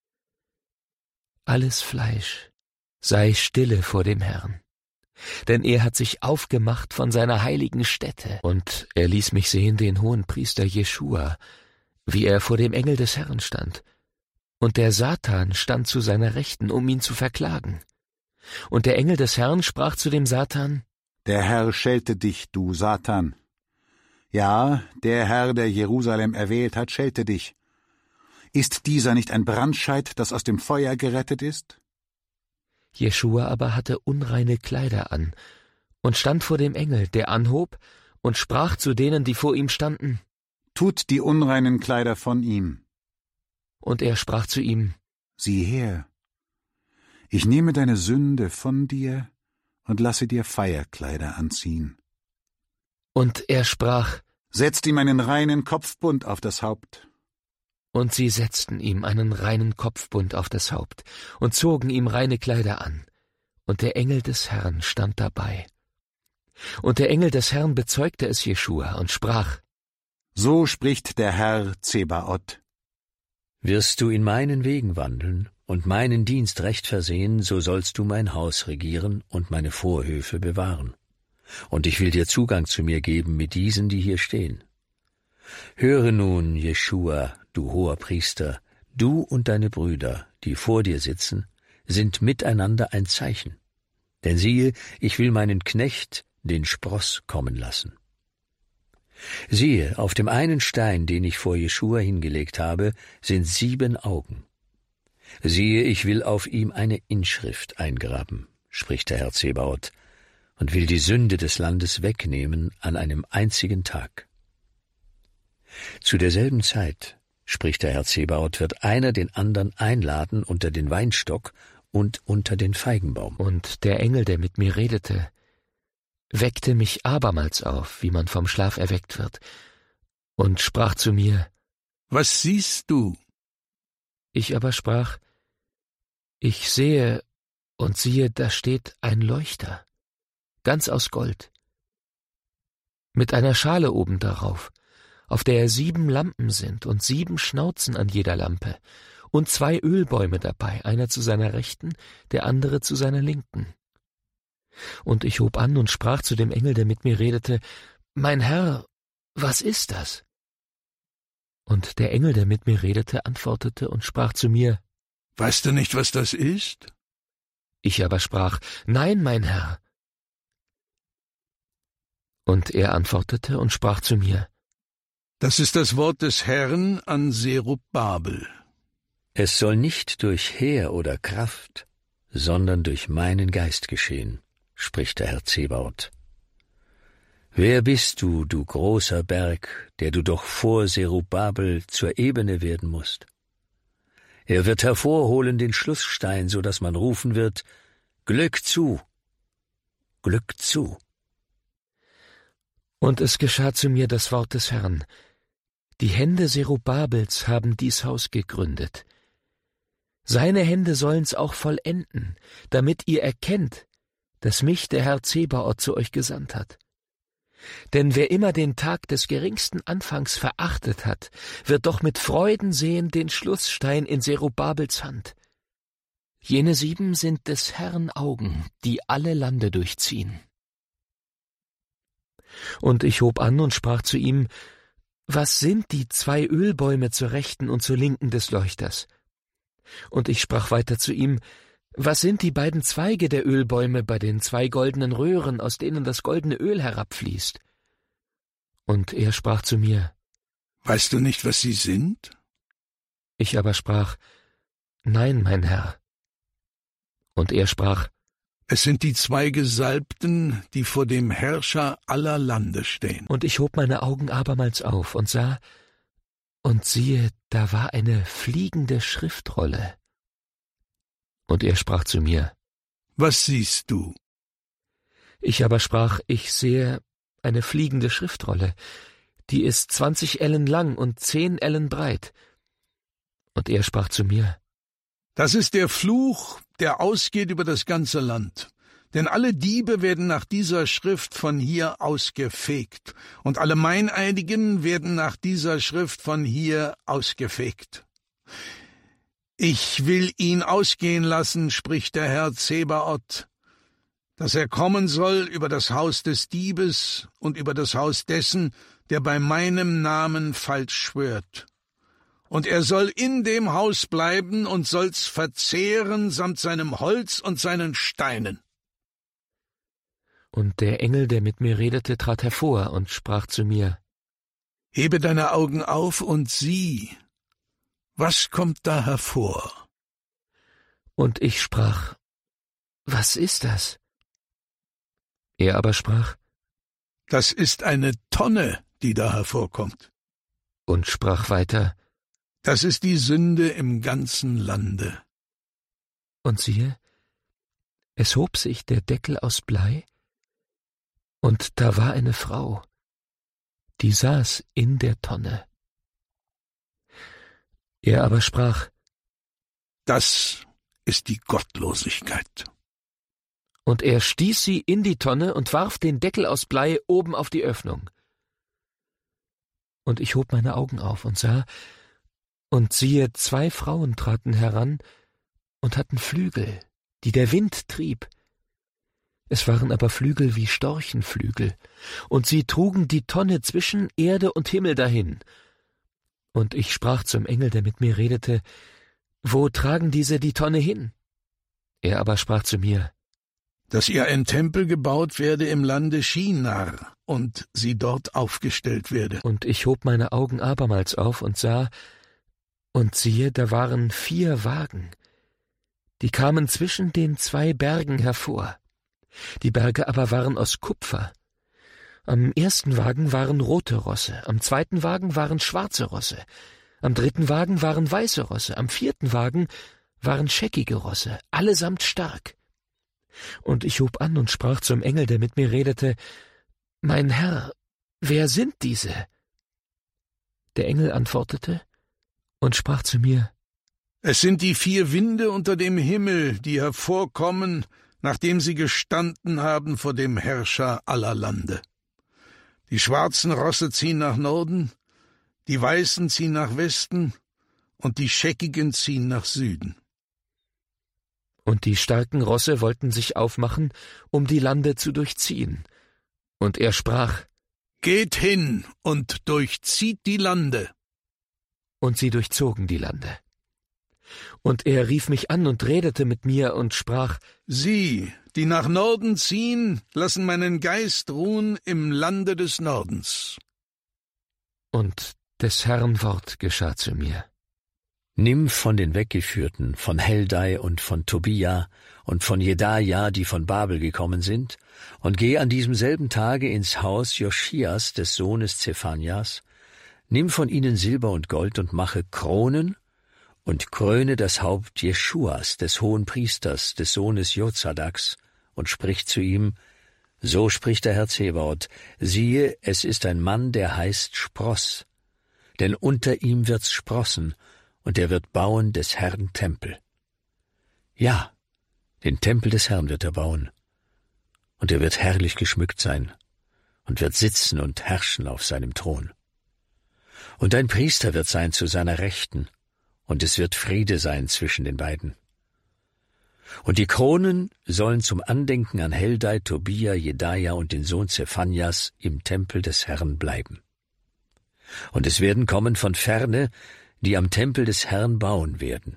Alles Fleisch sei stille vor dem Herrn, denn er hat sich aufgemacht von seiner heiligen Stätte. Und er ließ mich sehen den Hohenpriester Jeschua, wie er vor dem Engel des Herrn stand. Und der Satan stand zu seiner Rechten, um ihn zu verklagen. Und der Engel des Herrn sprach zu dem Satan: Der Herr schelte dich, du Satan. Ja, der Herr, der Jerusalem erwählt hat, schelte dich. Ist dieser nicht ein Brandscheit, das aus dem Feuer gerettet ist? Jeschua aber hatte unreine Kleider an und stand vor dem Engel, der anhob und sprach zu denen, die vor ihm standen: Tut die unreinen Kleider von ihm. Und er sprach zu ihm: Sieh her, ich nehme deine Sünde von dir und lasse dir Feierkleider anziehen. Und er sprach: Setzt ihm einen reinen Kopfbund auf das Haupt. Und sie setzten ihm einen reinen Kopfbund auf das Haupt und zogen ihm reine Kleider an. Und der Engel des Herrn stand dabei. Und der Engel des Herrn bezeugte es Jeschua und sprach: So spricht der Herr Zebaoth. Wirst du in meinen Wegen wandeln und meinen Dienst recht versehen, so sollst du mein Haus regieren und meine Vorhöfe bewahren. Und ich will dir Zugang zu mir geben mit diesen, die hier stehen. Höre nun, Jeschua, du hoher Priester, du und deine Brüder, die vor dir sitzen, sind miteinander ein Zeichen. Denn siehe, ich will meinen Knecht, den Spross, kommen lassen. Siehe, auf dem einen Stein, den ich vor Jeschua hingelegt habe, sind 7 Augen. Siehe, ich will auf ihm eine Inschrift eingraben, spricht der Herr Zebaoth, und will die Sünde des Landes wegnehmen an einem einzigen Tag. Zu derselben Zeit, spricht der Herr Zebaoth, wird einer den anderen einladen unter den Weinstock und unter den Feigenbaum. Und der Engel, der mit mir redete, weckte mich abermals auf, wie man vom Schlaf erweckt wird, und sprach zu mir: Was siehst du? Ich aber sprach: Ich sehe, und siehe, da steht ein Leuchter, ganz aus Gold, mit einer Schale oben darauf, auf der 7 Lampen sind und 7 Schnauzen an jeder Lampe, und 2 Ölbäume dabei, einer zu seiner Rechten, der andere zu seiner Linken. Und ich hob an und sprach zu dem Engel, der mit mir redete: Mein Herr, was ist das? Und der Engel, der mit mir redete, antwortete und sprach zu mir: Weißt du nicht, was das ist? Ich aber sprach: Nein, mein Herr. Und er antwortete und sprach zu mir: Das ist das Wort des Herrn an Zerubabel. Es soll nicht durch Heer oder Kraft, sondern durch meinen Geist geschehen, spricht der Herr Zebaoth. Wer bist du, du großer Berg, der du doch vor Zerubabel zur Ebene werden musst? Er wird hervorholen den Schlussstein, so dass man rufen wird: Glück zu, Glück zu. Und es geschah zu mir das Wort des Herrn: Die Hände Zerubabels haben dies Haus gegründet. Seine Hände sollen's auch vollenden, damit ihr erkennt, dass mich der Herr Zebaoth zu euch gesandt hat. Denn wer immer den Tag des geringsten Anfangs verachtet hat, wird doch mit Freuden sehen den Schlussstein in Zerubabels Hand. Jene 7 sind des Herrn Augen, die alle Lande durchziehen. Und ich hob an und sprach zu ihm: Was sind die 2 Ölbäume zur Rechten und zur Linken des Leuchters? Und ich sprach weiter zu ihm: Was sind die beiden Zweige der Ölbäume bei den 2 goldenen Röhren, aus denen das goldene Öl herabfließt? Und er sprach zu mir: Weißt du nicht, was sie sind? Ich aber sprach: Nein, mein Herr. Und er sprach: Es sind die 2 Gesalbten, die vor dem Herrscher aller Lande stehen. Und ich hob meine Augen abermals auf und sah, und siehe, da war eine fliegende Schriftrolle. Und er sprach zu mir: Was siehst du? Ich aber sprach: Ich sehe eine fliegende Schriftrolle, die ist 20 Ellen lang und 10 Ellen breit. Und er sprach zu mir: Das ist der Fluch, der ausgeht über das ganze Land. Denn alle Diebe werden nach dieser Schrift von hier ausgefegt, und alle Meineidigen werden nach dieser Schrift von hier ausgefegt. Ich will ihn ausgehen lassen, spricht der Herr Zebaoth, dass er kommen soll über das Haus des Diebes und über das Haus dessen, der bei meinem Namen falsch schwört. Und er soll in dem Haus bleiben und soll's verzehren samt seinem Holz und seinen Steinen. Und der Engel, der mit mir redete, trat hervor und sprach zu mir: Hebe deine Augen auf und sieh, was kommt da hervor? Und ich sprach: Was ist das? Er aber sprach: Das ist eine Tonne, die da hervorkommt. Und sprach weiter: Das ist die Sünde im ganzen Lande. Und siehe, es hob sich der Deckel aus Blei, und da war eine Frau, die saß in der Tonne. Er aber sprach: Das ist die Gottlosigkeit. Und er stieß sie in die Tonne und warf den Deckel aus Blei oben auf die Öffnung. Und ich hob meine Augen auf und sah, und siehe, 2 Frauen traten heran und hatten Flügel, die der Wind trieb. Es waren aber Flügel wie Storchenflügel, und sie trugen die Tonne zwischen Erde und Himmel dahin. Und ich sprach zum Engel, der mit mir redete: Wo tragen diese die Tonne hin? Er aber sprach zu mir: Dass ihr ein Tempel gebaut werde im Lande Shinar und sie dort aufgestellt werde. Und ich hob meine Augen abermals auf und sah, und siehe, da waren 4 Wagen, die kamen zwischen den 2 Bergen hervor. Die Berge aber waren aus Kupfer. Am ersten Wagen waren rote Rosse, am zweiten Wagen waren schwarze Rosse, am dritten Wagen waren weiße Rosse, am 4. Wagen waren scheckige Rosse, allesamt stark. Und ich hob an und sprach zum Engel, der mit mir redete: Mein Herr, wer sind diese? Der Engel antwortete und sprach zu mir: Es sind die 4 Winde unter dem Himmel, die hervorkommen, nachdem sie gestanden haben vor dem Herrscher aller Lande. Die schwarzen Rosse ziehen nach Norden, die weißen ziehen nach Westen und die scheckigen ziehen nach Süden. Und die starken Rosse wollten sich aufmachen, um die Lande zu durchziehen. Und er sprach: Geht hin und durchzieht die Lande. Und sie durchzogen die Lande. Und er rief mich an und redete mit mir und sprach: Sie, die nach Norden ziehen, lassen meinen Geist ruhen im Lande des Nordens. Und des Herrn Wort geschah zu mir: Nimm von den Weggeführten, von Heldai und von Tobia und von Jedaja, die von Babel gekommen sind, und geh an diesem selben Tage ins Haus Joschias, des Sohnes Zephanias, nimm von ihnen Silber und Gold und mache Kronen und kröne das Haupt Jeschuas, des Hohenpriesters, des Sohnes Jozadaks, und sprich zu ihm: So spricht der Herr Zebaoth, siehe, es ist ein Mann, der heißt Spross, denn unter ihm wird's sprossen, und er wird bauen des Herrn Tempel. Ja, den Tempel des Herrn wird er bauen, und er wird herrlich geschmückt sein, und wird sitzen und herrschen auf seinem Thron. Und ein Priester wird sein zu seiner Rechten, und es wird Friede sein zwischen den beiden. Und die Kronen sollen zum Andenken an Heldai, Tobia, Jedaja und den Sohn Zephanias im Tempel des Herrn bleiben. Und es werden kommen von ferne, die am Tempel des Herrn bauen werden.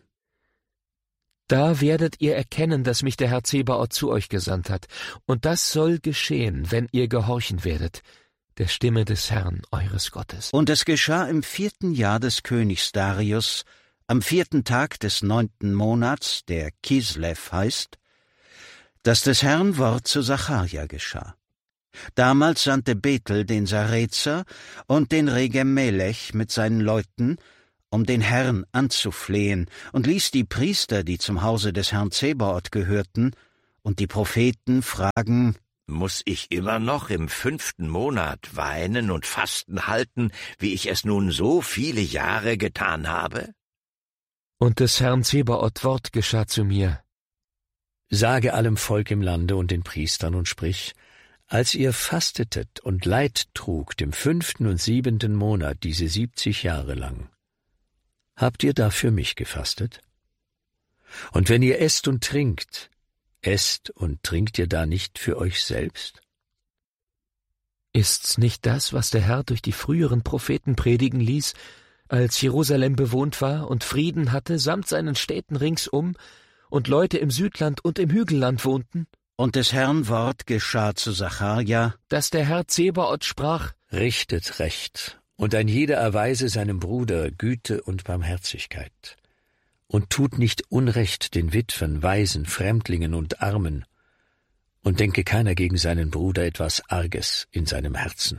Da werdet ihr erkennen, dass mich der Herr Zebaoth zu euch gesandt hat, und das soll geschehen, wenn ihr gehorchen werdet, der Stimme des Herrn, eures Gottes. Und es geschah im 4. Jahr des Königs Darius, am 4. Tag des 9. Monats, der Kislev heißt, dass des Herrn Wort zu Sacharja geschah. Damals sandte Bethel den Sarezer und den Regem-Melech mit seinen Leuten, um den Herrn anzuflehen, und ließ die Priester, die zum Hause des Herrn Zebaoth gehörten, und die Propheten fragen: Muss ich immer noch im 5. Monat weinen und Fasten halten, wie ich es nun so viele Jahre getan habe? Und des Herrn Zebaoth Wort geschah zu mir: Sage allem Volk im Lande und den Priestern und sprich: Als ihr fastetet und Leid trugt im 5. und 7. Monat diese 70 Jahre lang, habt ihr da für mich gefastet? Und wenn ihr esst und trinkt ihr da nicht für euch selbst? Ist's nicht das, was der Herr durch die früheren Propheten predigen ließ, als Jerusalem bewohnt war und Frieden hatte samt seinen Städten ringsum und Leute im Südland und im Hügelland wohnten? Und des Herrn Wort geschah zu Sacharja, dass der Herr Zebaoth sprach: Richtet Recht, und ein jeder erweise seinem Bruder Güte und Barmherzigkeit. Und tut nicht Unrecht den Witwen, Waisen, Fremdlingen und Armen, und denke keiner gegen seinen Bruder etwas Arges in seinem Herzen.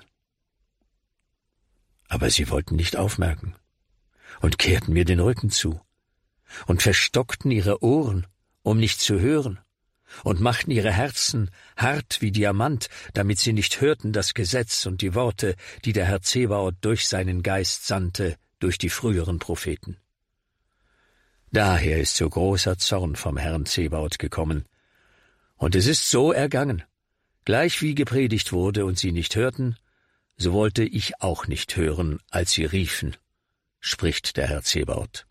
Aber sie wollten nicht aufmerken und kehrten mir den Rücken zu und verstockten ihre Ohren, um nicht zu hören, und machten ihre Herzen hart wie Diamant, damit sie nicht hörten das Gesetz und die Worte, die der Herr Zebaoth durch seinen Geist sandte, durch die früheren Propheten. Daher ist so großer Zorn vom Herrn Zebaoth gekommen. Und es ist so ergangen. Gleich wie gepredigt wurde und sie nicht hörten, so wollte ich auch nicht hören, als sie riefen, spricht der Herr Zebaoth.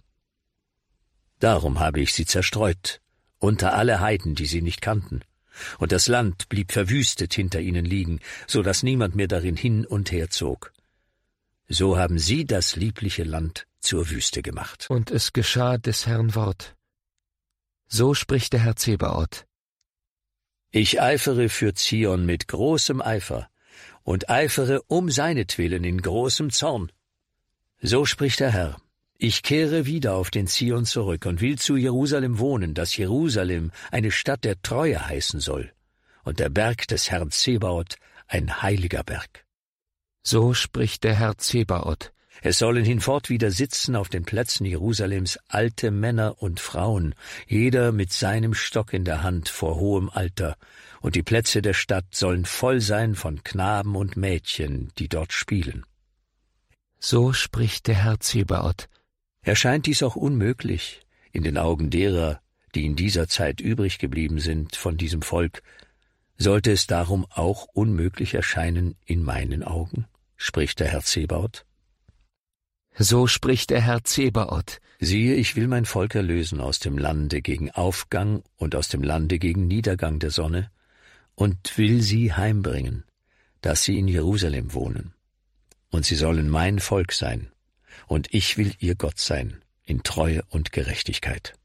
Darum habe ich sie zerstreut, unter alle Heiden, die sie nicht kannten, und das Land blieb verwüstet hinter ihnen liegen, so dass niemand mehr darin hin und her zog. So haben sie das liebliche Land zur Wüste gemacht. Und es geschah des Herrn Wort. So spricht der Herr Zebaoth: Ich eifere für Zion mit großem Eifer und eifere um seinetwillen in großem Zorn. So spricht der Herr: Ich kehre wieder auf den Zion zurück und will zu Jerusalem wohnen, dass Jerusalem eine Stadt der Treue heißen soll und der Berg des Herrn Zebaoth ein heiliger Berg. So spricht der Herr Zebaoth: Es sollen hinfort wieder sitzen auf den Plätzen Jerusalems alte Männer und Frauen, jeder mit seinem Stock in der Hand vor hohem Alter, und die Plätze der Stadt sollen voll sein von Knaben und Mädchen, die dort spielen. So spricht der Herr Zebaoth: Erscheint dies auch unmöglich in den Augen derer, die in dieser Zeit übrig geblieben sind von diesem Volk, sollte es darum auch unmöglich erscheinen in meinen Augen, spricht der Herr Zebaoth. So spricht der Herr Zebaoth: Siehe, ich will mein Volk erlösen aus dem Lande gegen Aufgang und aus dem Lande gegen Niedergang der Sonne und will sie heimbringen, dass sie in Jerusalem wohnen. Und sie sollen mein Volk sein, und ich will ihr Gott sein, in Treue und Gerechtigkeit.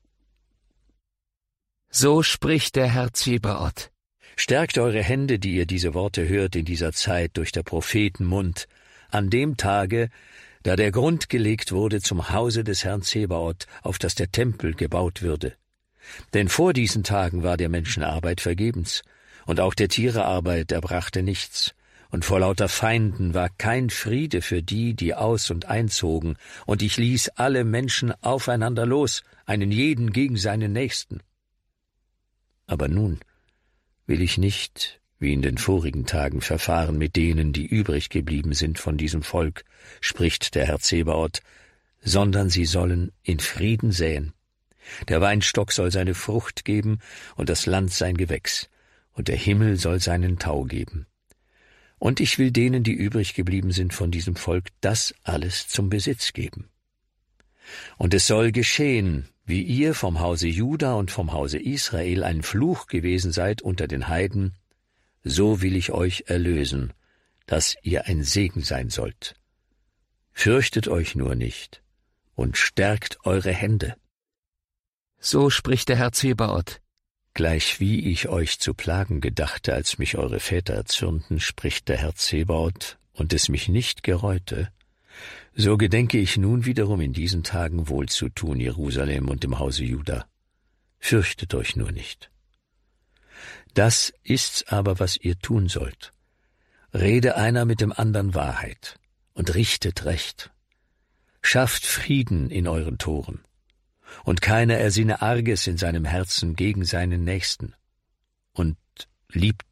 So spricht der Herr Zebaoth: Stärkt eure Hände, die ihr diese Worte hört in dieser Zeit durch der Propheten Mund, an dem Tage, da der Grund gelegt wurde zum Hause des Herrn Zebaoth, auf das der Tempel gebaut würde. Denn vor diesen Tagen war der Menschenarbeit vergebens, und auch der Tiere Arbeit erbrachte nichts, und vor lauter Feinden war kein Friede für die, die aus- und einzogen, und ich ließ alle Menschen aufeinander los, einen jeden gegen seinen Nächsten. Aber nun will ich nicht, wie in den vorigen Tagen, verfahren mit denen, die übrig geblieben sind von diesem Volk, spricht der Herr Zebaoth, sondern sie sollen in Frieden säen. Der Weinstock soll seine Frucht geben und das Land sein Gewächs, und der Himmel soll seinen Tau geben. Und ich will denen, die übrig geblieben sind von diesem Volk, das alles zum Besitz geben. Und es soll geschehen, wie ihr vom Hause Juda und vom Hause Israel ein Fluch gewesen seid unter den Heiden, so will ich euch erlösen, dass ihr ein Segen sein sollt. Fürchtet euch nur nicht und stärkt eure Hände. So spricht der Herr Zebaoth: Gleichwie ich euch zu plagen gedachte, als mich eure Väter erzürnten, spricht der Herr Zebaoth, und es mich nicht gereute, so gedenke ich nun wiederum in diesen Tagen wohlzutun Jerusalem und dem Hause Juda. Fürchtet euch nur nicht. Das ist's aber, was ihr tun sollt. Rede einer mit dem andern Wahrheit und richtet Recht. Schafft Frieden in euren Toren, und keiner ersinne Arges in seinem Herzen gegen seinen Nächsten, und liebt